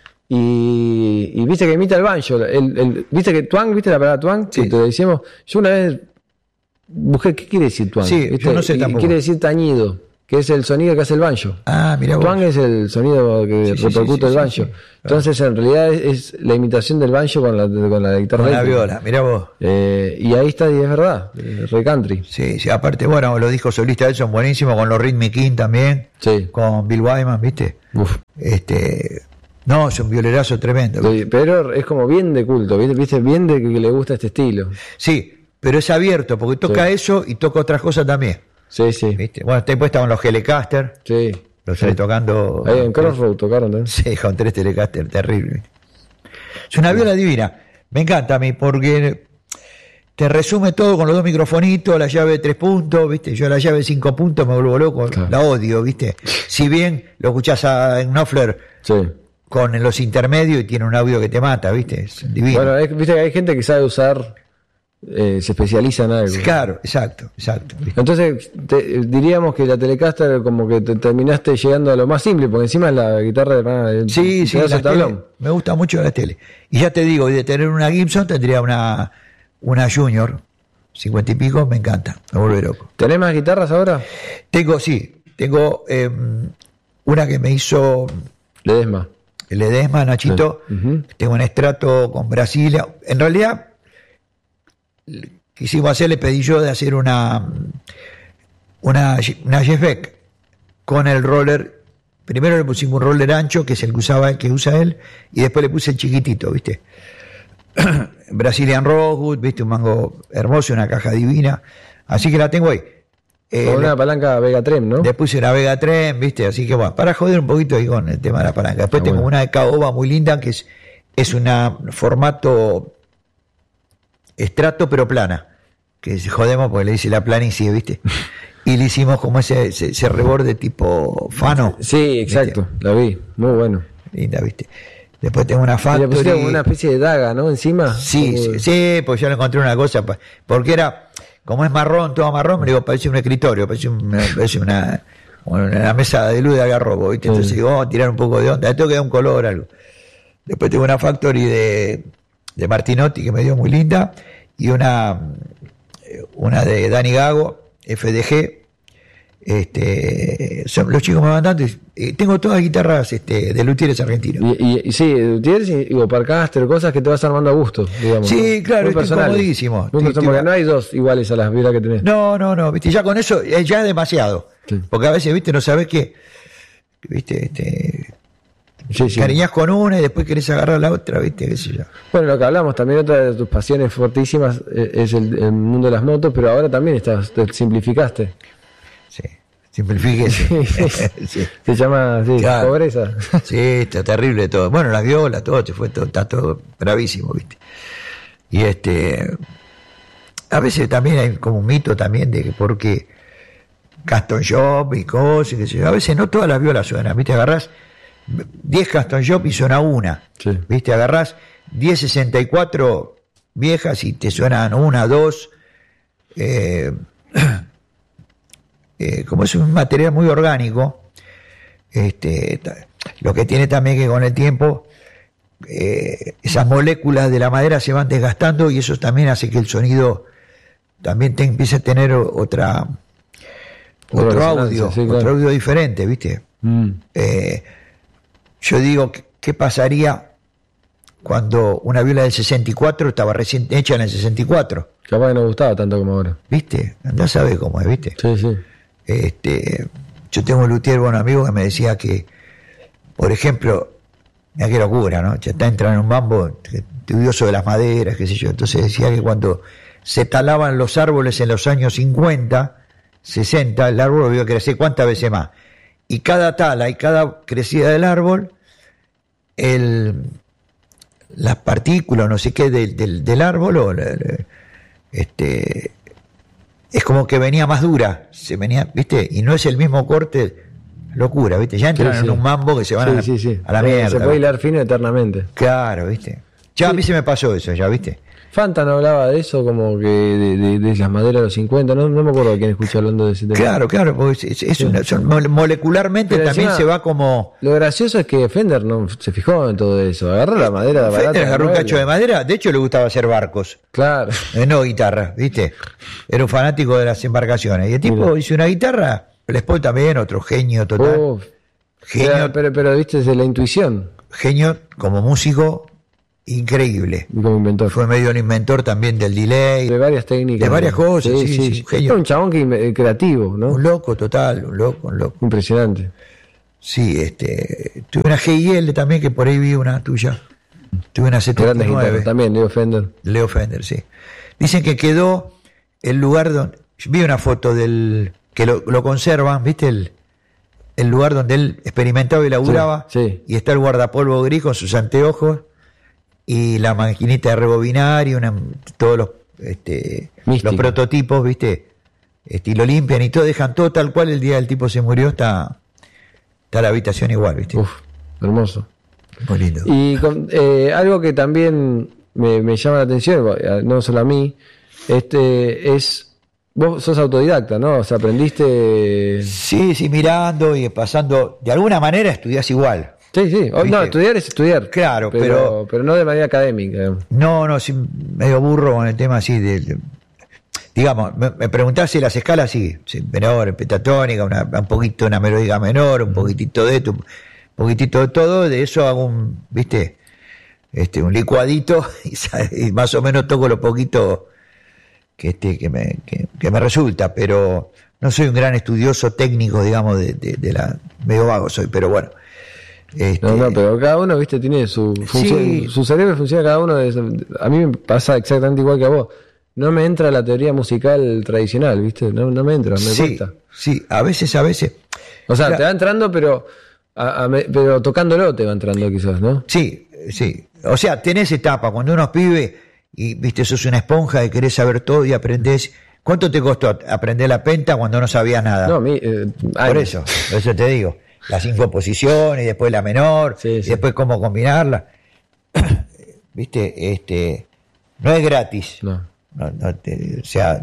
Y, y viste que imita el banjo. El, el, viste que twang, viste la palabra twang, sí. Que te decíamos. Yo una vez busqué qué quiere decir twang. Sí, ¿viste? Yo no sé tampoco. Quiere decir tañido, que es el sonido que hace el banjo. Ah, mira vos. Twang es el sonido que sí, repercute sí, sí, el banjo. Sí, sí, sí. Entonces, en realidad, es, es la imitación del banjo con la, con la guitarra. Con la viola, mira vos. Eh, y ahí está, y es verdad, re country. Sí, sí, aparte, bueno, los discos solistas de él son buenísimos, con los Rhythm King también. Sí. Con Bill Wyman, ¿viste? Uf. Este... No, es un violerazo tremendo. Sí, pero es como bien de culto, ¿viste? ¿Viste? Bien de que, que le gusta este estilo. Sí, pero es abierto, porque toca sí. eso y toca otras cosas también. Sí, sí. ¿Viste? Bueno, después estaban los Telecaster. Sí. Los sí. tocando. Ahí en Crossroad tocaron también. Sí, con tres Telecaster, terrible. Es una viola divina. Me encanta a mí, porque te resume todo con los dos microfonitos, la llave de tres puntos, ¿viste? Yo la llave de cinco puntos me vuelvo loco, claro. La odio, ¿viste? Si bien lo escuchás a, en Knopfler. Sí. Con los intermedios y tiene un audio que te mata, ¿viste? Es divino. Bueno, es, viste que hay gente que sabe usar, eh, se especializa en algo. Claro, exacto, exacto. ¿Viste? Entonces, te, diríamos que la Telecaster como que te terminaste llegando a lo más simple, porque encima es la guitarra de... Sí, sí, la tele, me gusta mucho la tele. Y ya te digo, y de tener una Gibson tendría una, una Junior, cincuenta y pico, me encanta, me vuelve loco. ¿Tenés más guitarras ahora? Tengo, sí, tengo eh, una que me hizo... Ledesma. El Ledesma, Nachito, sí. uh-huh. Tengo un estrato con Brasil. En realidad, quisimos hacer, le pedí yo de hacer una una, una Jeff Beck con el roller. Primero le pusimos un roller ancho, que es el que usaba el que usa él, y después le puse el chiquitito, ¿viste? Brazilian Rosewood, ¿viste? Un mango hermoso, una caja divina. Así que la tengo ahí. Eh, con una le, palanca Vega Trem, ¿no? Le puse una Vega Trem, ¿viste? Así que bueno, para joder un poquito ahí con el tema de la palanca. Después ah, tengo bueno. una de caoba muy linda que es, es una formato estrato pero plana. Que se jodemos porque le dice la planicie, ¿viste? Y le hicimos como ese, ese, ese reborde tipo Fano. Sí, exacto, ¿viste? La vi, muy bueno. Linda, ¿viste? Después tengo una Factory. Y le pusieron como una especie de daga, ¿no? Encima. Sí, sí, sí, pues yo le encontré una cosa, porque era... Como es marrón, todo marrón, me digo, parece un escritorio, parece una, parece una, una mesa de luz de algarrobo, ¿viste? Entonces sí. digo, vamos a tirar un poco de onda, esto queda un color, algo. Después tengo una Factory de, de Martinotti, que me dio muy linda, y una, una de Dani Gago, F D G. Este, son, los chicos me van dando, y tengo todas guitarras este, de luthieres argentinos. Y, y, y sí, luthieres y, y Parcaster, cosas que te vas armando a gusto, digamos. Sí, ¿no? claro, es comodísimo. Muy personal, porque no hay dos iguales a las violas que tenés. No, no, no, viste, ya con eso es ya demasiado. Sí. Porque a veces, viste, no sabés qué, viste, este, sí, sí. Cariñás con una y después querés agarrar la otra, viste, qué sé yo. Bueno, lo que hablamos, también otra de tus pasiones fortísimas es el, el mundo de las motos, pero ahora también estás, te simplificaste. Sí, simplifíquese. Sí. Se llama sí, claro. Pobreza. Sí, está terrible todo. Bueno, las violas, todo, fue todo, está todo bravísimo, viste. Y este, a veces también hay como un mito también de que porque Custom Shop y cosas, qué sé yo, a veces no todas las violas suenan, viste, agarrás diez Custom Shop y suena una, sí. Viste, agarrás diez sesenta y cuatro viejas y te suenan una, dos, eh, Eh, como es un material muy orgánico, este, lo que tiene también que con el tiempo eh, esas moléculas de la madera se van desgastando y eso también hace que el sonido también te empiece a tener otra otro audio, sí, claro. Otro audio diferente, ¿viste? Mm. Eh, yo digo, ¿qué pasaría cuando una viola del sesenta y cuatro estaba recién hecha en el sesenta y cuatro? Capaz que no gustaba tanto como ahora. ¿Viste? Andá a saber cómo es, ¿viste? Sí, sí. Este, yo tengo un luthier, un amigo que me decía que, por ejemplo, mira qué locura, ¿no? Ya está entrando en un mambo estudioso de las maderas, qué sé yo. Entonces decía que cuando se talaban los árboles en los años cincuenta, sesenta, el árbol vio crecer cuántas veces más. Y cada tala y cada crecida del árbol, el, las partículas, no sé qué, del, del, del árbol, o, este... es como que venía más dura, se venía, ¿viste? Y no es el mismo corte, locura, ¿viste? Ya entran sí, sí. en un mambo que se van sí, a, sí, sí. a la sí, mierda. Se puede hilar fino eternamente. Claro, ¿viste? Ya sí. A mí se me pasó eso, ya, ¿viste? Fantan hablaba de eso, como que de, de, de las maderas de los cincuenta, no, no me acuerdo quién escuchó hablando de ese tema. Claro, claro, porque es, es una, son, molecularmente pero también encima, se va como... Lo gracioso es que Fender no se fijó en todo eso, agarró la madera de barata. Fender agarró un cacho de madera, de hecho le gustaba hacer barcos. Claro. Eh, no guitarra, ¿viste? Era un fanático de las embarcaciones. Y el tipo Mira. hizo una guitarra, Les Paul también, otro genio total. Uf, genio, pero, pero, pero viste, desde la intuición. Genio como músico... increíble. Como inventor. Fue medio un inventor también del delay. De varias técnicas. De varias cosas, sí, sí. sí, sí. Genio. Era un chabón que, creativo, ¿no? Un loco total, un loco, un loco. Impresionante. Sí, este, tuve una G I L también, que por ahí vi una tuya. Tuve una setenta y nueve. También, Leo Fender. Leo Fender, sí. Dicen que quedó el lugar donde... Vi una foto del... que lo, lo conservan, ¿viste? El, el lugar donde él experimentaba y laburaba. Sí, sí. Y está el guardapolvo gris con sus anteojos. Y la maquinita de rebobinar y una, todos los, este, los prototipos, ¿viste? Este, lo limpian y todo, dejan todo tal cual. El día del tipo se murió, está, está la habitación igual, ¿viste? Uf, hermoso. Muy lindo. Y con, eh, algo que también me, me llama la atención, no solo a mí, este es... Vos sos autodidacta, ¿no? O sea, aprendiste... Sí, sí, mirando y pasando... De alguna manera estudiás igual. Sí, sí. ¿Viste? No, estudiar es estudiar. Claro, pero... Pero, pero no de manera académica. No, no, sí, medio burro con el tema así de... de digamos, me, me preguntás si las escalas, sí, sí menor, pentatónica, una, un poquito una melódica menor, un poquitito de esto, un poquitito de todo, de eso hago un, ¿viste? Este, un licuadito y, y más o menos toco lo poquito que, este, que, me, que, que me resulta, pero no soy un gran estudioso técnico, digamos, de, de, de la... medio vago soy, pero bueno. Este... No, no, pero cada uno, viste, tiene su función, sí. Su cerebro funciona cada uno. De, a mí me pasa exactamente igual que a vos. No me entra la teoría musical tradicional, viste, no, no me entra, me sí, cuesta. Sí, a veces, a veces. O sea, la... te va entrando, pero a, a, pero tocándolo te va entrando quizás, ¿no? Sí, sí. O sea, tenés etapa, cuando uno es pibe y, viste, sos una esponja y querés saber todo y aprendés. ¿Cuánto te costó aprender la penta cuando no sabías nada? No, mi, eh, por eso, por eso te digo. Las cinco posiciones, y después la menor, sí, sí. Y después cómo combinarla. ¿Viste? Este, no es gratis. No. No, no te, o sea,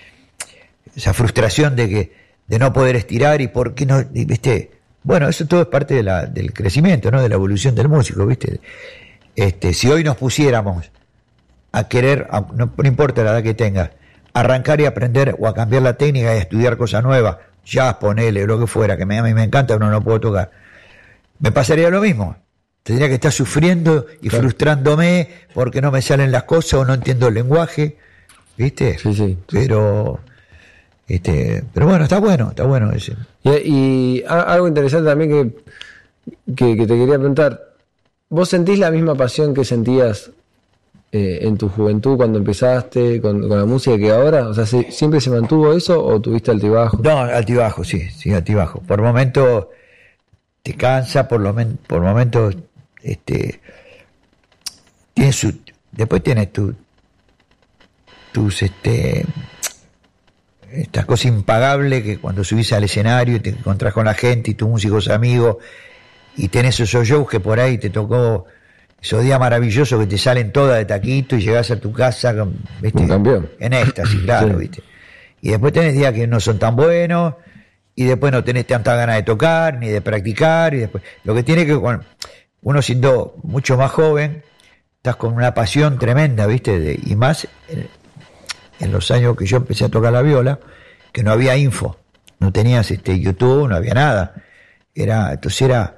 esa frustración de que de no poder estirar y por qué no, ¿viste? Bueno, eso todo es parte de la, del crecimiento, ¿no? De la evolución del músico, ¿viste? Este, si hoy nos pusiéramos a querer, a, no, no importa la edad que tengas, arrancar y aprender o a cambiar la técnica y a estudiar cosas nuevas, jazz, ponele, lo que fuera, que me, a mí me encanta, pero no lo puedo tocar. Me pasaría lo mismo. Tendría que estar sufriendo y claro. frustrándome porque no me salen las cosas o no entiendo el lenguaje, ¿viste? Sí, sí. Pero, este, pero bueno, está bueno, está bueno ese. Y, y algo interesante también que, que, que te quería preguntar, ¿vos sentís la misma pasión que sentías eh, en tu juventud cuando empezaste con, con la música que ahora? O sea, ¿se, ¿siempre se mantuvo eso o tuviste altibajo? No, altibajo, sí, sí, altibajo. Por momentos te cansa, por, lo men, por momentos este, tienes su, después tienes tu, tus este, estas cosas impagables que cuando subís al escenario y te encontrás con la gente y tus músicos amigos y tenés esos shows que por ahí te tocó esos días maravillosos que te salen todas de taquito y llegás a tu casa con, ¿viste? Un campeón. En éxtasis, claro, sí. ¿Viste? Y después tenés días que no son tan buenos y después no tenés tanta ganas de tocar ni de practicar y después lo que tiene que, bueno, uno siendo mucho más joven estás con una pasión tremenda, ¿viste? De, y más en, en los años que yo empecé a tocar la viola, que no había info, no tenías este YouTube, no había nada, era, entonces era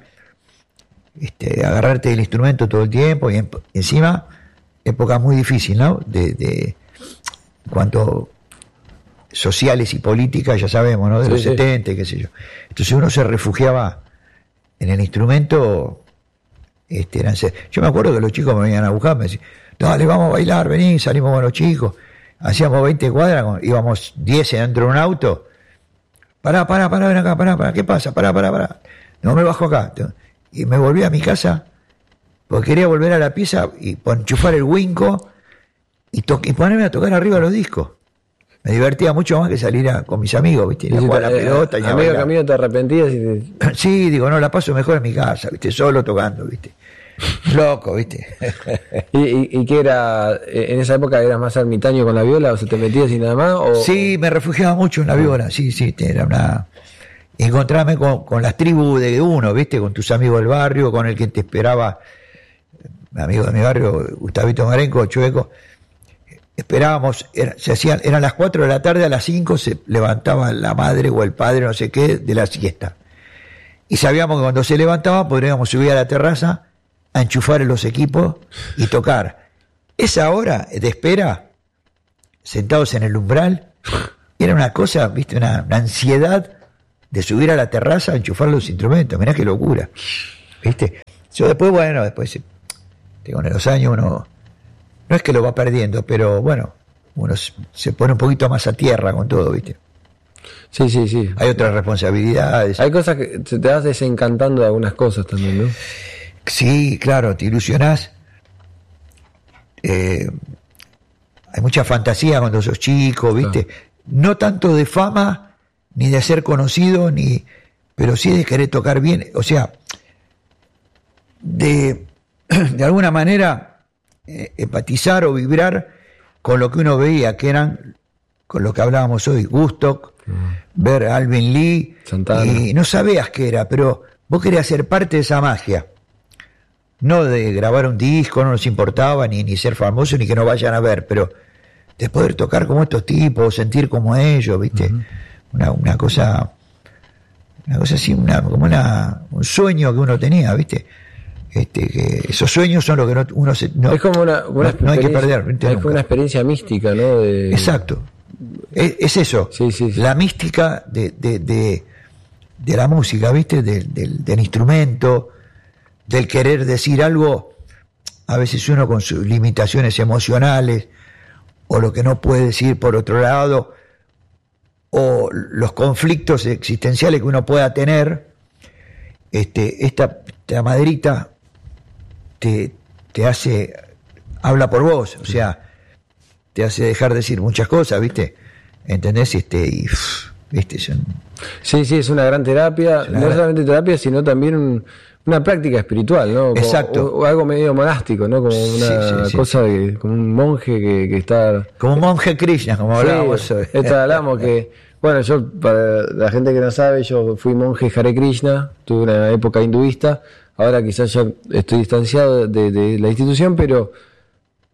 este, agarrarte el instrumento todo el tiempo y en, encima época muy difícil, ¿no? De, de cuanto sociales y políticas, ya sabemos, ¿no? De sí, los sí. setenta, qué sé yo. Entonces uno se refugiaba en el instrumento. Este, eran, yo me acuerdo que los chicos me venían a buscar, me decían, dale, vamos a bailar, vení, salimos con los chicos. Hacíamos veinte cuadras, íbamos diez dentro de un auto. Pará, pará, pará, ven acá, pará, pará, ¿qué pasa? Pará, pará, pará. No me bajo acá. Y me volví a mi casa porque quería volver a la pieza y enchufar el Winco y, to- y ponerme a tocar arriba los discos. Me divertía mucho más que salir a, con mis amigos, ¿viste? Y si la te, pelota, a medio camino te arrepentías y te... Sí, digo, no, la paso mejor en mi casa, ¿viste? Solo tocando, ¿viste? Loco, ¿viste? ¿Y, y, ¿Y qué era? ¿En esa época eras más ermitaño con la viola o se te metías y nada más? O, sí, me refugiaba mucho en la viola, sí, sí, era una... Encontrarme con, con las tribus de uno, ¿viste? Con tus amigos del barrio, con el que te esperaba, amigo de mi barrio, Gustavito Marenco, Chueco. Esperábamos, era, se hacían, eran las cuatro de la tarde, a las cinco se levantaba la madre o el padre, no sé qué, de la siesta. Y sabíamos que cuando se levantaba podríamos subir a la terraza a enchufar los equipos y tocar. Esa hora de espera, sentados en el umbral, era una cosa, viste, una, una ansiedad de subir a la terraza a enchufar los instrumentos. Mirá qué locura, viste. Yo después, bueno, después, con los años uno... No es que lo va perdiendo, pero bueno, uno se pone un poquito más a tierra con todo, ¿viste? Sí, sí, sí. Hay otras responsabilidades. Hay cosas que te vas desencantando de algunas cosas también, ¿no? Sí, claro, te ilusionás. Eh, hay mucha fantasía cuando sos chico, ¿viste? Claro. No tanto de fama, ni de ser conocido, ni pero sí de querer tocar bien. O sea, de, de alguna manera... Eh, empatizar o vibrar con lo que uno veía, que eran, con lo que hablábamos hoy, Woodstock, mm. ver a Alvin Lee, Santana. Y no sabías qué era, pero vos querías ser parte de esa magia, no de grabar un disco, no nos importaba, ni, ni ser famoso, ni que nos vayan a ver, pero de poder tocar como estos tipos, sentir como ellos, ¿viste? Mm-hmm. Una, una cosa, una cosa así, una, como una, un sueño que uno tenía, ¿viste? Este, que esos sueños son los que no, uno se, no, es como una, una no, no hay que perder. Es como una experiencia mística, ¿no? De... Exacto. Es, es eso. Sí, sí, sí. La mística de, de, de, de la música, ¿viste? Del, del, del instrumento, del querer decir algo, a veces uno con sus limitaciones emocionales, o lo que no puede decir por otro lado, o los conflictos existenciales que uno pueda tener, este, esta, esta maderita te, te hace, habla por vos, o sea, te hace dejar de decir muchas cosas, ¿viste? ¿Entendés? Este, y, ¿viste? Son... Sí, sí, es una gran terapia, una no gran... solamente terapia, sino también un, una práctica espiritual, ¿no? Como, exacto. O, o algo medio monástico, ¿no? Como una sí, sí, cosa, sí. De, como un monje que, que está... Como un monje Krishna, como hablábamos sí, hoy. Esto hablamos que... Bueno, yo, para la gente que no sabe, yo fui monje Hare Krishna, tuve una época hinduista, ahora quizás ya estoy distanciado de, de la institución, pero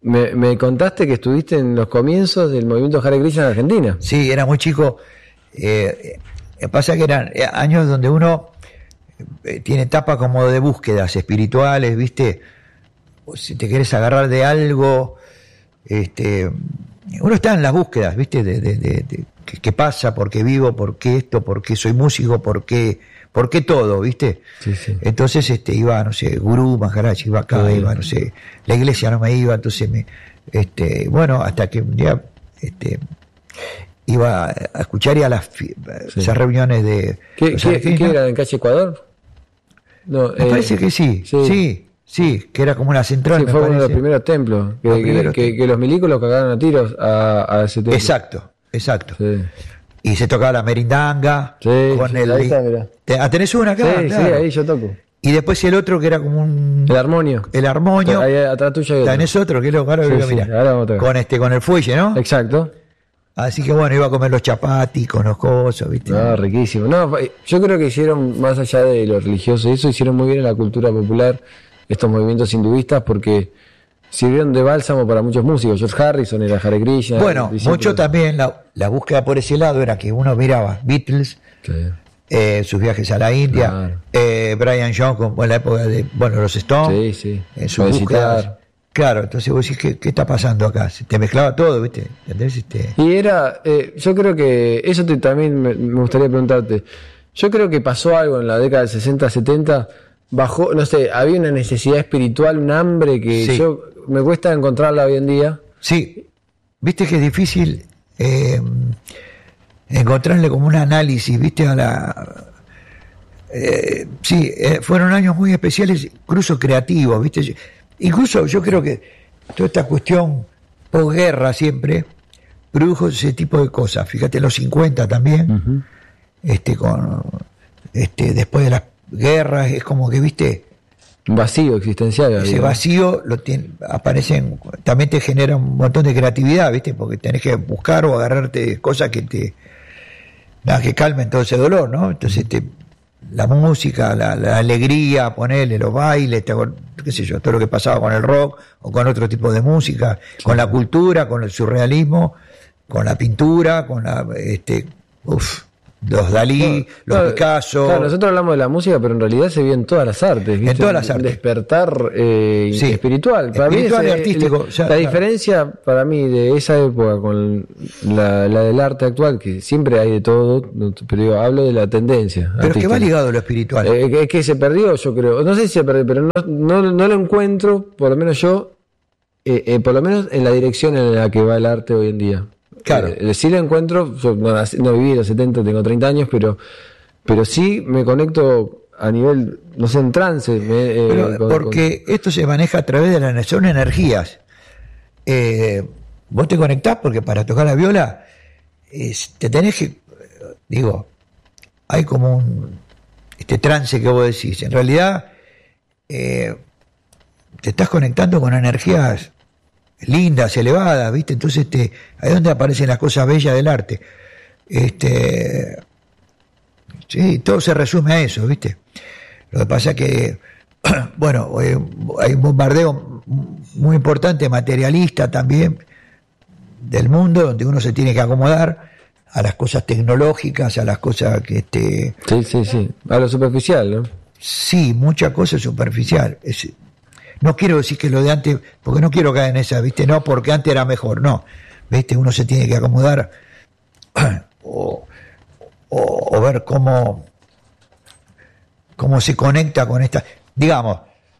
me, me contaste que estuviste en los comienzos del movimiento Hare Krishna en Argentina. Sí, era muy chico. Eh, eh, pasa que eran años donde uno eh, tiene etapa como de búsquedas espirituales, ¿viste? O si te quieres agarrar de algo, este, uno está en las búsquedas, ¿viste? De, de, de, de qué, qué pasa, por qué vivo, por qué esto, por qué soy músico, por qué, por qué todo, ¿viste? Sí, sí. Entonces este, iba, no sé, Gurú, Maharaj, iba acá, Sí. iba, no sé, la iglesia no me iba, entonces me, este, bueno, hasta que un día, este, iba a escuchar y a las fi- Sí. esas reuniones de ¿Qué, los qué, argentinos. qué era en calle Ecuador? No, Me eh, parece que sí, sí. sí, sí, que era como una central, sí, me fue uno de los parece. primeros templos. Que, Los que- primeros que- templos. que los milicos lo cagaron a tiros a, a ese templo. Exacto, exacto. Sí. Y se tocaba la merindanga Sí, con sí, el. ahí está, mirá. Te- ah, ¿tenés una acá? Sí, Claro. sí, ahí yo toco. Y después el otro que era como un. El armonio. El armonio. Ahí atrás tuyo hay otro. Tenés otro, que es lo claro Sí, que sí, mirá. ahora vamos a tocar. Con este, con el fuelle, ¿no? Exacto. Así que bueno, iba a comer los chapatis con los cosos, ¿viste? No, riquísimo. No, yo creo que hicieron, más allá de lo religioso y eso, hicieron muy bien en la cultura popular estos movimientos hinduistas porque sirvieron de bálsamo para muchos músicos. George Harrison era Hare Krishna. Bueno, y siempre- mucho también la, la búsqueda por ese lado era que uno miraba Beatles, Sí. eh, sus viajes a la India, Claro. eh, Brian Jones en la época de, bueno, los Stones, Sí, sí. en sus Puede búsquedas. citar. Claro, entonces vos decís, ¿qué, qué está pasando acá? Se te mezclaba todo, ¿viste? ¿Entendés? Este, Y era, eh, yo creo que, eso te, también me, me gustaría preguntarte, yo creo que pasó algo en la década del sesenta, setenta, bajó, no sé, había una necesidad espiritual, un hambre que Sí. yo, me cuesta encontrarla hoy en día. sí, viste que es difícil eh, encontrarle como un análisis, viste, a la... eh, sí, eh, fueron años muy especiales, incluso creativos, viste. Incluso yo creo que toda esta cuestión posguerra siempre produjo ese tipo de cosas. Fíjate, en los cincuenta también, este, con, este, después de las guerras, es como que, viste, Un vacío existencial. ese había. vacío lo tiene, aparecen, también te genera un montón de creatividad, ¿viste? Porque tenés que buscar o agarrarte de cosas que te nada, que calmen todo ese dolor, ¿no? Entonces te, la música, la, la alegría, ponerle los bailes, te, acor- qué sé yo, todo lo que pasaba con el rock o con otro tipo de música, con la cultura, con el surrealismo, con la pintura, con la este uf, los Dalí, los Claro, Picasso. Claro, nosotros hablamos de la música, pero en realidad se vio en todas las artes. ¿viste? En todas las Un artes. Despertar eh, Sí. espiritual. Para Espiritual mí y es, eh, artístico, La, ya, la claro. diferencia para mí de esa época con la, la del arte actual, que siempre hay de todo, no- pero digo, hablo de la tendencia. Pero es que artística. va ligado a lo espiritual. Eh, que- es que se perdió, yo creo. No sé si se perdió, pero no, no, no lo encuentro, por lo menos yo, eh, eh, por lo menos en la dirección en la que va el arte hoy en día. Claro. Eh, sí lo encuentro, yo no, nací- no viví en los setenta, tengo treinta años, pero, pero sí me conecto a nivel, no sé, en trance. me, eh, Pero con- porque esto se maneja a través de la son energías. Eh, vos te conectás porque para tocar la viola es- te tenés que, digo, hay como un este trance que vos decís. En realidad eh, te estás conectando con energías lindas, elevadas, ¿viste? Entonces te, ahí es donde aparecen las cosas bellas del arte. Este, sí, todo se resume a eso, ¿viste? Lo que pasa es que, bueno, eh, hay un bombardeo muy importante, materialista también, del mundo, donde uno se tiene que acomodar a las cosas tecnológicas, a las cosas que, este, Sí, sí, sí. A lo superficial, ¿no? sí, mucha cosa superficial. Es, no quiero decir que lo de antes, porque no quiero caer en esa, ¿viste? No, porque antes era mejor, no. ¿Viste? Uno se tiene que acomodar o, o, o ver cómo, cómo se conecta con esta. Digamos,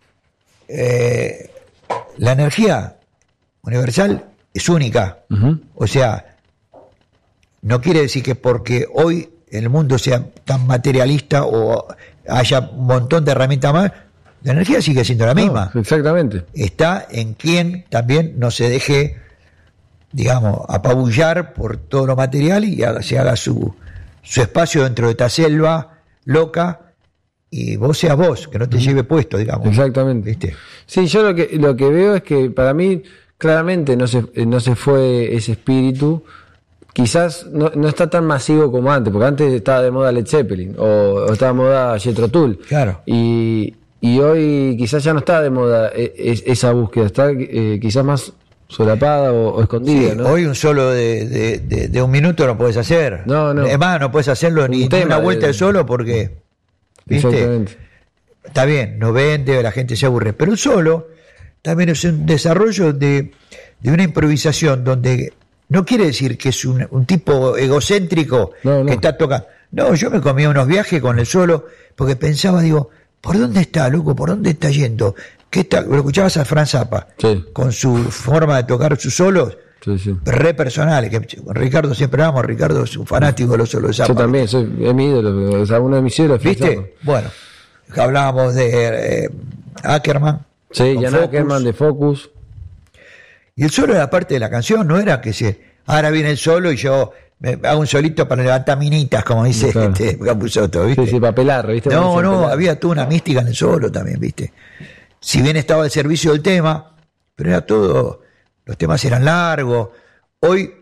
eh, la energía universal es única. Ujú. O sea, no quiere decir que porque hoy el mundo sea tan materialista o haya un montón de herramientas más, la energía sigue siendo la misma. No, exactamente. Está en quien también no se deje, digamos, apabullar por todo lo material y haga- se haga su, su espacio dentro de esta selva loca y vos seas vos, que no te lleve puesto, digamos. Exactamente. ¿Viste? Sí, yo lo que, lo que veo es que para mí claramente no se, no se fue ese espíritu. Quizás no, no está tan masivo como antes, porque antes estaba de moda Led Zeppelin o, o estaba de moda Jethro Tull. Claro. Y, y hoy quizás ya no está de moda e- es- esa búsqueda, está eh, quizás más solapada o, o escondida, Sí, ¿no? hoy un solo de, de, de, de un minuto no puedes hacer. No, no. Es más, no puedes hacerlo Un ni, ni tema una vuelta de- de solo porque, ¿viste? Exactamente. Está bien, no vende, la gente se aburre, pero un solo también es un desarrollo de, de una improvisación donde no quiere decir que es un, un tipo egocéntrico No, no. que está tocando. No, yo me comía unos viajes con el solo porque pensaba, digo, ¿por dónde está, loco? ¿Por dónde está yendo? ¿Qué está? Lo escuchabas a Franz Zappa Sí. con su forma de tocar sus solos Sí, sí. re personales, que con Ricardo siempre hablamos, Ricardo es un fanático de los solos de Zappa. Yo también, soy, es mi ídolo, o sea, uno de mis ídolos. es ¿Viste? Zappa. Bueno, hablábamos de eh, Ackerman. Sí, con Jan Focus. Ackerman de Focus. Y el solo era parte de la canción, no era que se. Ahora viene el solo y yo me hago un solito para levantar minitas, como dice Claro. este Capusotto, ¿viste? Sí, sí, papelar, ¿viste? No, Parece no, papelar. había toda una mística en el solo también, ¿viste? Si bien estaba al servicio del tema, pero era todo, los temas eran largos. Hoy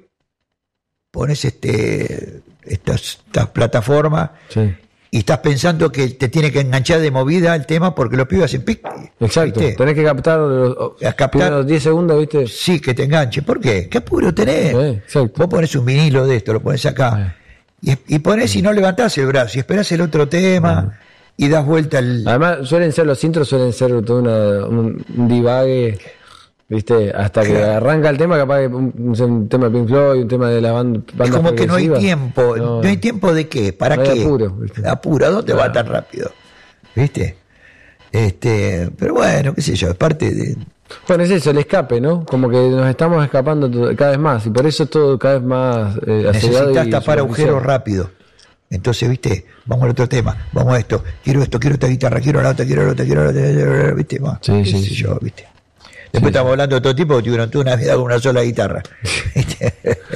pones este estas, estas plataformas Sí. y estás pensando que te tiene que enganchar de movida el tema porque los pibes hacen pic. Exacto, ¿viste? tenés que captar los, A captar- primeros diez segundos, ¿viste? Sí, que te enganche. ¿Por qué? ¿Qué apuro tenés? Eh, exacto. Vos pones un vinilo de esto, lo pones acá. Y, y ponés y no levantás el brazo, y esperás el otro tema, y das vuelta el. Además, suelen ser los intros, suelen ser todo una, un, un divague, ¿viste? Hasta que Claro. arranca el tema, capaz que un, un tema de Pink Floyd, un tema de la banda. Es como que no hay tiempo. No, No. hay tiempo de qué, ¿para No hay qué? apuro, ¿viste? Apuro, ¿a dónde va Claro. tan rápido? ¿Viste? Este, pero bueno, qué sé yo, es parte de. Bueno, es eso, el escape, ¿no? Como que nos estamos escapando todo- cada vez más, y por eso es todo cada vez más eh, acelerado Necesitas y tapar superficial. agujeros rápido. Entonces, viste, vamos al otro tema, vamos a esto, quiero esto, quiero esta guitarra, quiero la otra, quiero la otra, quiero la otra, viste, Va, Sí, qué sí, sé sí. yo, viste. Después estamos hablando de otro tipo que tuvieron toda una vida con una sola guitarra. ¿Viste?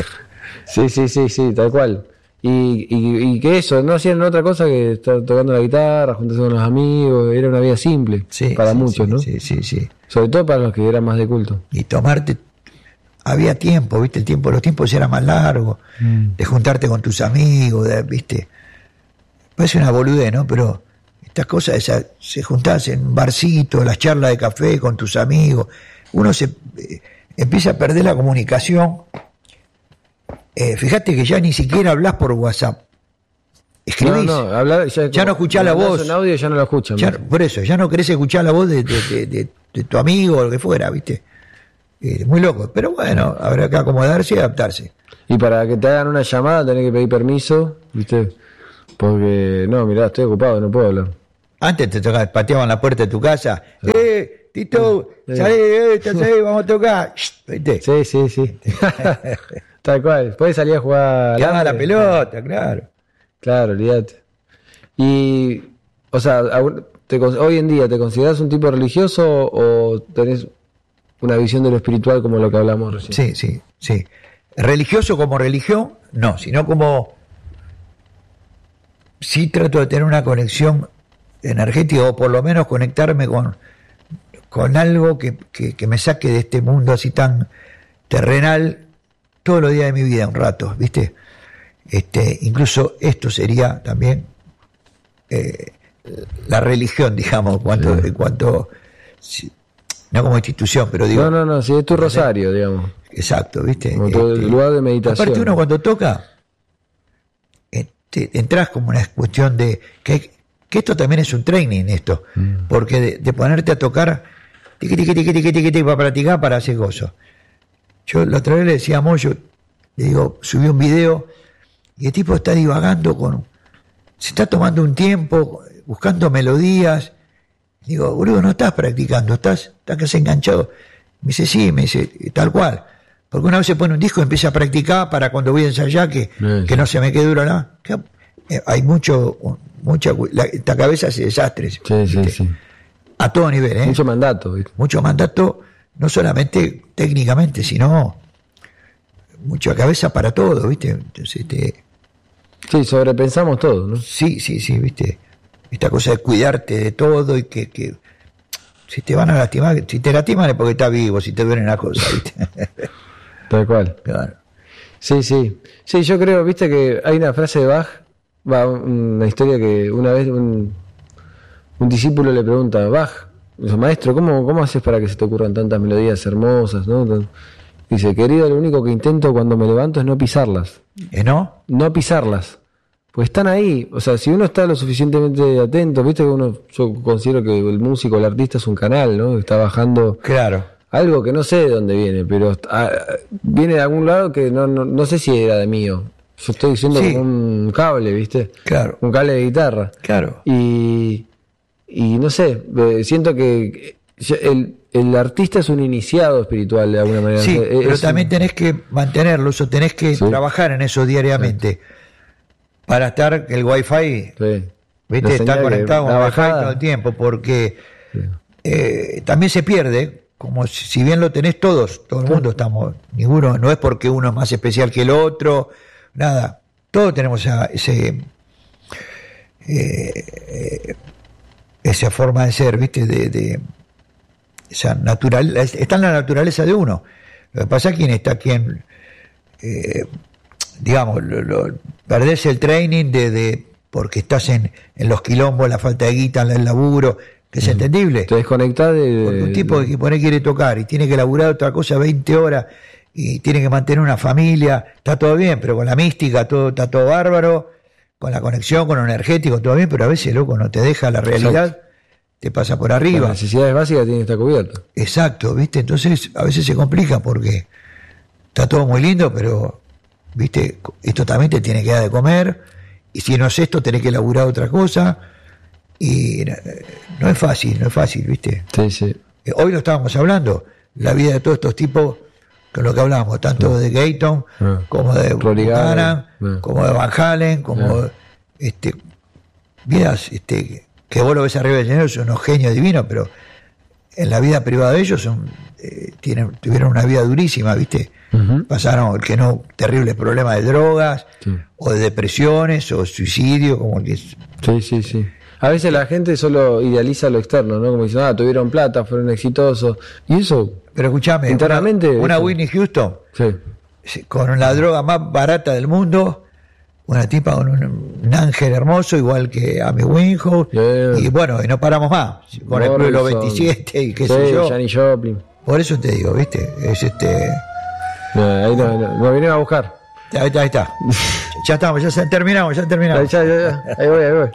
Sí, sí, sí, sí, tal cual. Y, y, y que eso, no hacían otra cosa que estar tocando la guitarra, juntarse con los amigos, era una vida simple Sí, para sí, muchos, sí, ¿no? Sí, sí, sí. Sobre todo para los que eran más de culto. Y tomarte, había tiempo, viste, el tiempo, los tiempos eran más largos, de juntarte con tus amigos, de- viste. Parece una boludez, ¿no? Pero estas cosas, esa- se juntás en un barcito, las charlas de café con tus amigos, uno se eh, empieza a perder la comunicación. Eh, fíjate que ya ni siquiera hablas por WhatsApp. Escribís. No, no, hablar, ya, Ya no escuchás la hablas voz. en audio ya no lo escuchan. Ya- más. por eso, ya no querés escuchar la voz de, de- de- de- de tu amigo o lo que fuera, ¿viste? Eh, muy loco. Pero bueno, habrá que acomodarse y adaptarse. Y para que te hagan una llamada tenés que pedir permiso, ¿viste? Porque, no, mirá, estoy ocupado, no puedo hablar. Antes te tocaba, pateaban la puerta de tu casa. ¡Eh, Tito! Sí. ¡Salí, eh, estás ahí, vamos a tocar! ¿Viste? Sí, sí, sí. Tal cual. Puedes salir a jugar. al Llama la hambre. pelota, claro. Claro, olvídate. Y, o sea, aún- te con- hoy en día, ¿te consideras un tipo religioso o tenés una visión de lo espiritual como lo que hablamos recién? Sí, sí, sí. Religioso como religión, no, sino como. Sí trato de tener una conexión energética o por lo menos conectarme con, con algo que, que, que me saque de este mundo así tan terrenal todos los días de mi vida, un rato, ¿viste? Este, incluso esto sería también eh, la religión, digamos, cuanto, Sí. en cuanto, si- no como institución, pero digo, No, no, no, sí, es tu rosario, digamos. exacto, ¿viste? Como tu Este, lugar de meditación. aparte uno cuando toca, eh, te- entras como una cuestión de que, que esto también es un training esto, Mm. porque de, de ponerte a tocar tiqui, tiqui, tiqui, tiqui, tiqui, tiqui, para practicar, para hacer gozo. Yo la otra vez le decía a Moyo, le digo, subí un video y el tipo está divagando con, se está tomando un tiempo, buscando melodías. Digo, boludo, no estás practicando, estás, estás casi enganchado. Me dice, sí, me dice, tal cual. Porque una vez se pone un disco y empieza a practicar para cuando voy a ensayar que, Sí. que no se me quede duro nada. Que, eh, hay mucho, mucha, la, esta cabeza hace desastres. Sí, sí, ¿viste? sí. A todo nivel, ¿eh? Mucho mandato, ¿viste? Mucho mandato, no solamente técnicamente, sino mucha cabeza para todo, ¿viste? Entonces, este, Sí, sobrepensamos todo, ¿no? sí, sí, sí, ¿viste? Esta cosa de cuidarte de todo y que, que si te van a lastimar, si te lastiman es porque estás vivo, si te duelen las cosas, ¿viste? Tal cual. Claro. Sí, sí. Sí, yo creo, viste que hay una frase de Bach, va, una historia que una vez un, un discípulo le pregunta a Bach, dice, maestro, ¿cómo, ¿cómo haces para que se te ocurran tantas melodías hermosas, ¿no? Tan- Dice, querido, lo único que intento cuando me levanto es no pisarlas. ¿Eh, no? No pisarlas. Pues están ahí. O sea, si uno está lo suficientemente atento, viste que uno, yo considero que el músico, el artista es un canal, ¿no? Está bajando Claro. algo que no sé de dónde viene, pero ah, viene de algún lado que no, no, no sé si era de mío. Yo estoy diciendo Sí. como un cable, ¿viste? Claro. Un cable de guitarra. Claro. Y, y no sé, eh, siento que el, el artista es un iniciado espiritual de alguna manera. Sí, Es- pero es también un- tenés que mantenerlo, eso tenés que Sí. trabajar en eso diariamente. Para estar, el wifi, sí. ¿viste? La Está señal que- conectado con la el wifi bajada. todo el tiempo, porque Sí. eh, también se pierde, como si, si bien lo tenés todos, todo el mundo estamos, ninguno, no es porque uno es más especial que el otro, nada, todos tenemos esa, ese, eh, eh, esa forma de ser, ¿viste? De, de esa natural, está en la naturaleza de uno. Lo que pasa es quien está quien, eh, digamos, lo, lo, perdés el training de, de porque estás en, en los quilombos, la falta de guita, el laburo, que es entendible. Te desconectás de... Porque un tipo de- que por ahí quiere tocar y tiene que laburar otra cosa veinte horas y tiene que mantener una familia, está todo bien, pero con la mística todo está todo bárbaro, con la conexión, con lo energético, todo bien, pero a veces, loco, no te deja la realidad, te pasa por Las arriba. necesidades básicas tienen que estar cubiertas. Exacto, ¿viste? Entonces a veces se complica porque está todo muy lindo, pero, ¿viste? Esto también te tiene que dar de comer, y si no es esto, tenés que laburar otra cosa, y eh, no es fácil, no es fácil, ¿viste? Sí, sí. Eh, Hoy lo estábamos hablando, la vida de todos estos tipos, con lo que hablábamos, tanto de Gayton, Ah. como de Rory Buchanan, Gallagher, ah. como de Van Halen, como, Ah. este, vidas, este, que vos lo ves arriba del escenario, son unos genios divinos, pero en la vida privada de ellos son, eh, tienen, tuvieron una vida durísima, ¿viste? Ujú. Pasaron, que no, terribles problemas de drogas, Sí. o de depresiones, o suicidio, como el que es- Sí, sí, sí. A veces la gente solo idealiza lo externo, ¿no? Como dicen, ah, tuvieron plata, fueron exitosos. Y eso, Pero escuchame, Internamente, una, una ¿viste? Whitney Houston, sí. sí, con la droga más barata del mundo, una tipa con un, un ángel hermoso, igual que Amy Winehouse, Yeah. y bueno, y no paramos más, con el Club de los Morrison. veintisiete y qué Sí, sé yo. Janis Joplin. Por eso te digo, ¿viste? Es este. Eh, ahí nos, nos vinieron a buscar. Ahí está, ahí está. Ya estamos, ya se- terminamos, ya Ahí, terminamos. ya, ya, ya. Ahí voy, ahí voy.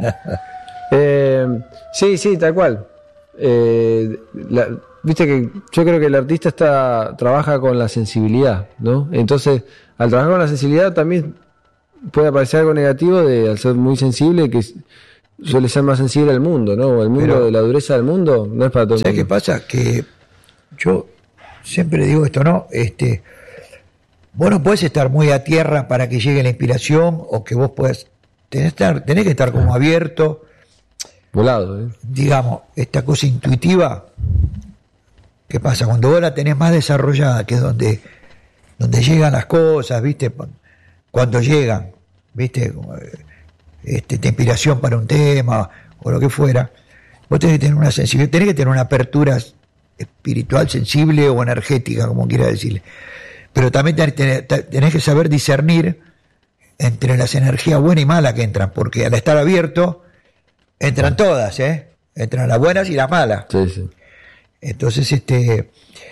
Eh, sí, sí, tal cual. Eh, la- Viste que yo creo que el artista está trabaja con la sensibilidad, ¿no? Entonces, al trabajar con la sensibilidad también puede aparecer algo negativo de al ser muy sensible, que s- suele ser más sensible al mundo, ¿no? El mundo, Pero- de la dureza del mundo, no es para todo el ¿Sabes qué mundo. pasa? Que yo siempre digo esto, ¿no? Este, vos no podés estar muy a tierra para que llegue la inspiración o que vos puedas. Tenés, estar, tenés que estar como abierto, Volado, ¿eh? digamos, esta cosa intuitiva. ¿Qué pasa? Cuando vos la tenés más desarrollada, que es donde, donde llegan las cosas, ¿viste? Cuando llegan, ¿viste? Como, eh, Este, de inspiración para un tema o lo que fuera, vos tenés que tener una sensibilidad, tenés que tener una apertura espiritual, sensible o energética, como quiera decirle. Pero también tenés, tenés que saber discernir entre las energías buenas y malas que entran, porque al estar abierto, entran todas, ¿eh? Entran las buenas y las malas. Sí, sí. Entonces, este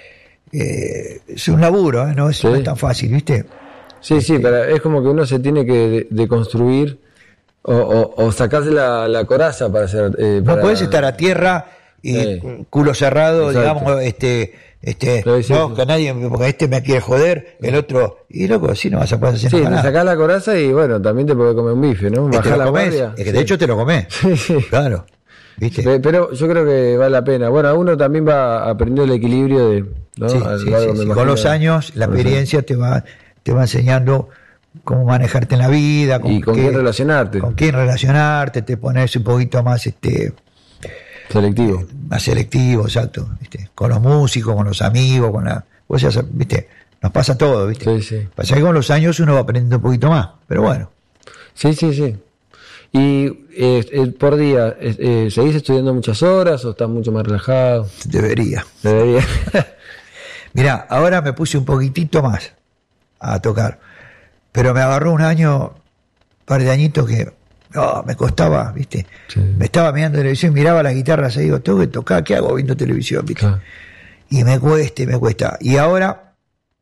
eh, es un laburo, ¿eh? No es, Sí. no es tan fácil, ¿viste? Sí, sí, pero es como que uno se tiene que de- deconstruir o, o, o sacarse la, la coraza para hacer. Eh, No para- podés estar a tierra y Sí. culo cerrado, Exacto. digamos, este, este, Sí, sí, no, sí. que nadie, porque este me quiere joder, el otro, y loco, así no vas a poder hacer Sí, te nada. sacás la coraza y bueno, también te podés comer un bife, ¿no? Que te Bajás lo la comés, guardia. es que de hecho te lo comés, Sí, sí. claro, ¿viste? Pe- Pero yo creo que vale la pena. Bueno, uno también va aprendiendo el equilibrio de. ¿no? Sí, A lo sí, largo, sí, me sí. imagino, Con los años, la con los experiencia te va, te va enseñando cómo manejarte en la vida, años. Y con qué- quién relacionarte. con quién relacionarte, te pones un poquito más, este, Selectivo. más selectivo, exacto, ¿viste? Con los músicos, con los amigos, con la, vos ya sab- ¿viste? Nos pasa todo, ¿viste? Sí, sí. Pasa que con los años uno va aprendiendo un poquito más, pero bueno. Sí, sí, sí. Y eh, eh, por día, eh, eh, ¿seguís estudiando muchas horas o estás mucho más relajado? Debería. Debería. Mirá, ahora me puse un poquitito más a tocar, pero me agarró un año, un par de añitos que oh, me costaba, ¿viste? Sí. Me estaba mirando televisión, miraba las guitarras y digo, tengo que tocar, ¿qué hago viendo televisión, ¿viste? Claro. Y me cuesta, y me cuesta. Y ahora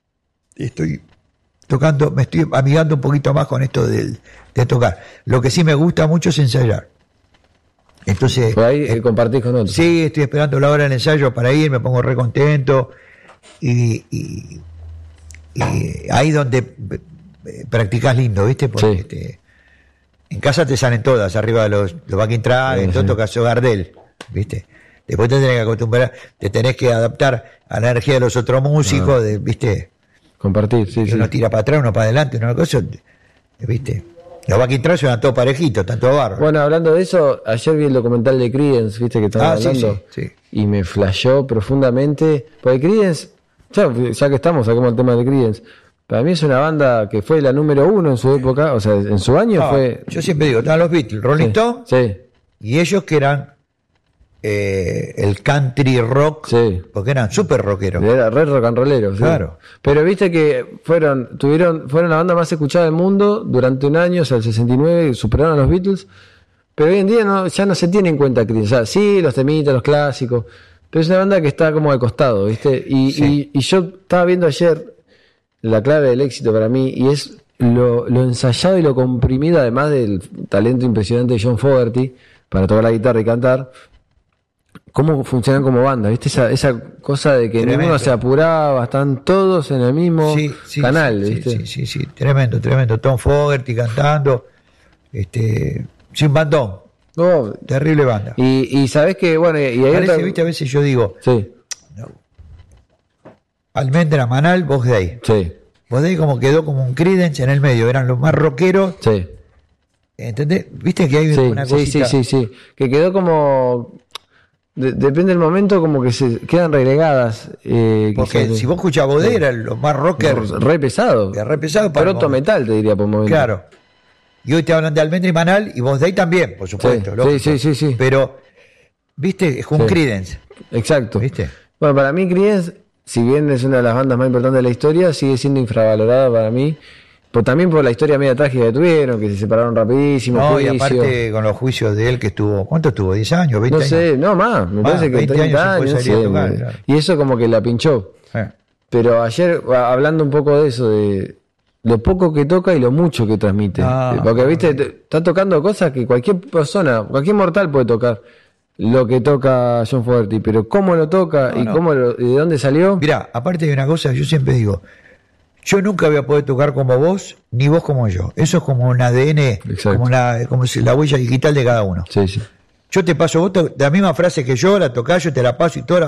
estoy tocando, me estoy amigando un poquito más con esto de, de tocar. Lo que sí me gusta mucho es ensayar. Entonces, por ahí eh, compartís con otros. Sí, estoy esperando la hora del ensayo para ir, me pongo re contento. Y, y, y ahí donde practicás lindo, ¿viste? Porque Sí. este, en casa te salen todas, arriba de los, los backing tracks, Sí, entonces sí. tocas Gardel, ¿viste? Después te tenés que acostumbrar, te tenés que adaptar a la energía de los otros músicos, de, ¿viste? Compartir, sí, Que sí. uno tira para atrás, uno para adelante, una cosa, ¿viste? Los backing tracks suenan todos parejitos, tanto barro. Bueno, hablando de eso, ayer vi el documental de Creedence, viste que estaban Ah, sí, hablando, sí, sí. y me flashó profundamente, porque Creedence, ya, ya que estamos, saquemos el tema de Creedence, para mí es una banda que fue la número uno en su época, o sea, en su año Ah, fue... yo siempre digo, estaban los Beatles, Rolling Sí, Stone, sí, y ellos que eran eh, el country rock, sí. porque eran súper rockeros. Era re rock and rollero, sí. Claro. Pero viste que fueron, tuvieron, fueron la banda más escuchada del mundo durante un año, o sea, el sesenta y nueve, superaron a los Beatles, pero hoy en día no, ya no se tiene en cuenta Creedence. O sea, sí, los temitas, los clásicos, pero es una banda que está como al costado, ¿viste? Y, Sí. y, y yo estaba viendo ayer la clave del éxito para mí, y es lo, lo ensayado y lo comprimido, además del talento impresionante de John Fogerty para tocar la guitarra y cantar, cómo funcionan como banda, ¿viste? Esa, esa cosa de que Tremendo. ninguno se apuraba, están todos en el mismo Sí, sí, canal, sí, ¿viste? sí, sí, sí, tremendo, tremendo. Tom Fogerty cantando, este, sin bandón, No, terrible banda. y, y sabés que, bueno, y hay Parece, otra... viste, a veces yo digo, Sí, Almendra, Manal, Box Day. sí, Box Day como quedó como un Creedence en el medio, eran los más rockeros, sí. ¿entendés? Viste que hay Sí, una sí, cosita. sí, sí, sí. Que quedó como... de- depende del momento, como que se quedan relegadas. Eh, Porque quizás. si vos escuchás Box Day, eran los más rockers, Re pesado. que re pesado para el Proto momento. metal, te diría por momento. Claro. Y hoy te hablan de Almendra y Manal y Box Day también, por supuesto. Sí, lógico. sí, sí, sí, sí. Pero, viste, es un Sí. Creedence, Exacto. ¿viste? Bueno, para mí Creedence, si bien es una de las bandas más importantes de la historia, sigue siendo infravalorada para mí. Por, también por la historia media trágica que tuvieron, que se separaron rapidísimo. No, y juicio. aparte con los juicios de él que estuvo, ¿cuánto estuvo? ¿diez años? ¿veinte No sé, años? no más, me Ah, parece que veinte treinta años años. sin poder salir a sí, tocar, me- claro. Y eso como que la pinchó. Eh. Pero ayer, a- hablando un poco de eso, de lo poco que toca y lo mucho que transmite. Ah, Eh, Porque, ah, viste, te- está tocando cosas que cualquier persona, cualquier mortal puede tocar lo que toca John Fogerty, pero cómo lo toca No, y no. cómo lo- y de dónde salió. Mirá, aparte de una cosa, yo siempre digo, yo nunca voy a poder tocar como vos, ni vos como yo. Eso es como un A D N, Exacto. como, una, como si la huella digital de cada uno. Sí, sí. Yo te paso vos, to- la misma frase que yo, la tocás, yo te la paso y toda la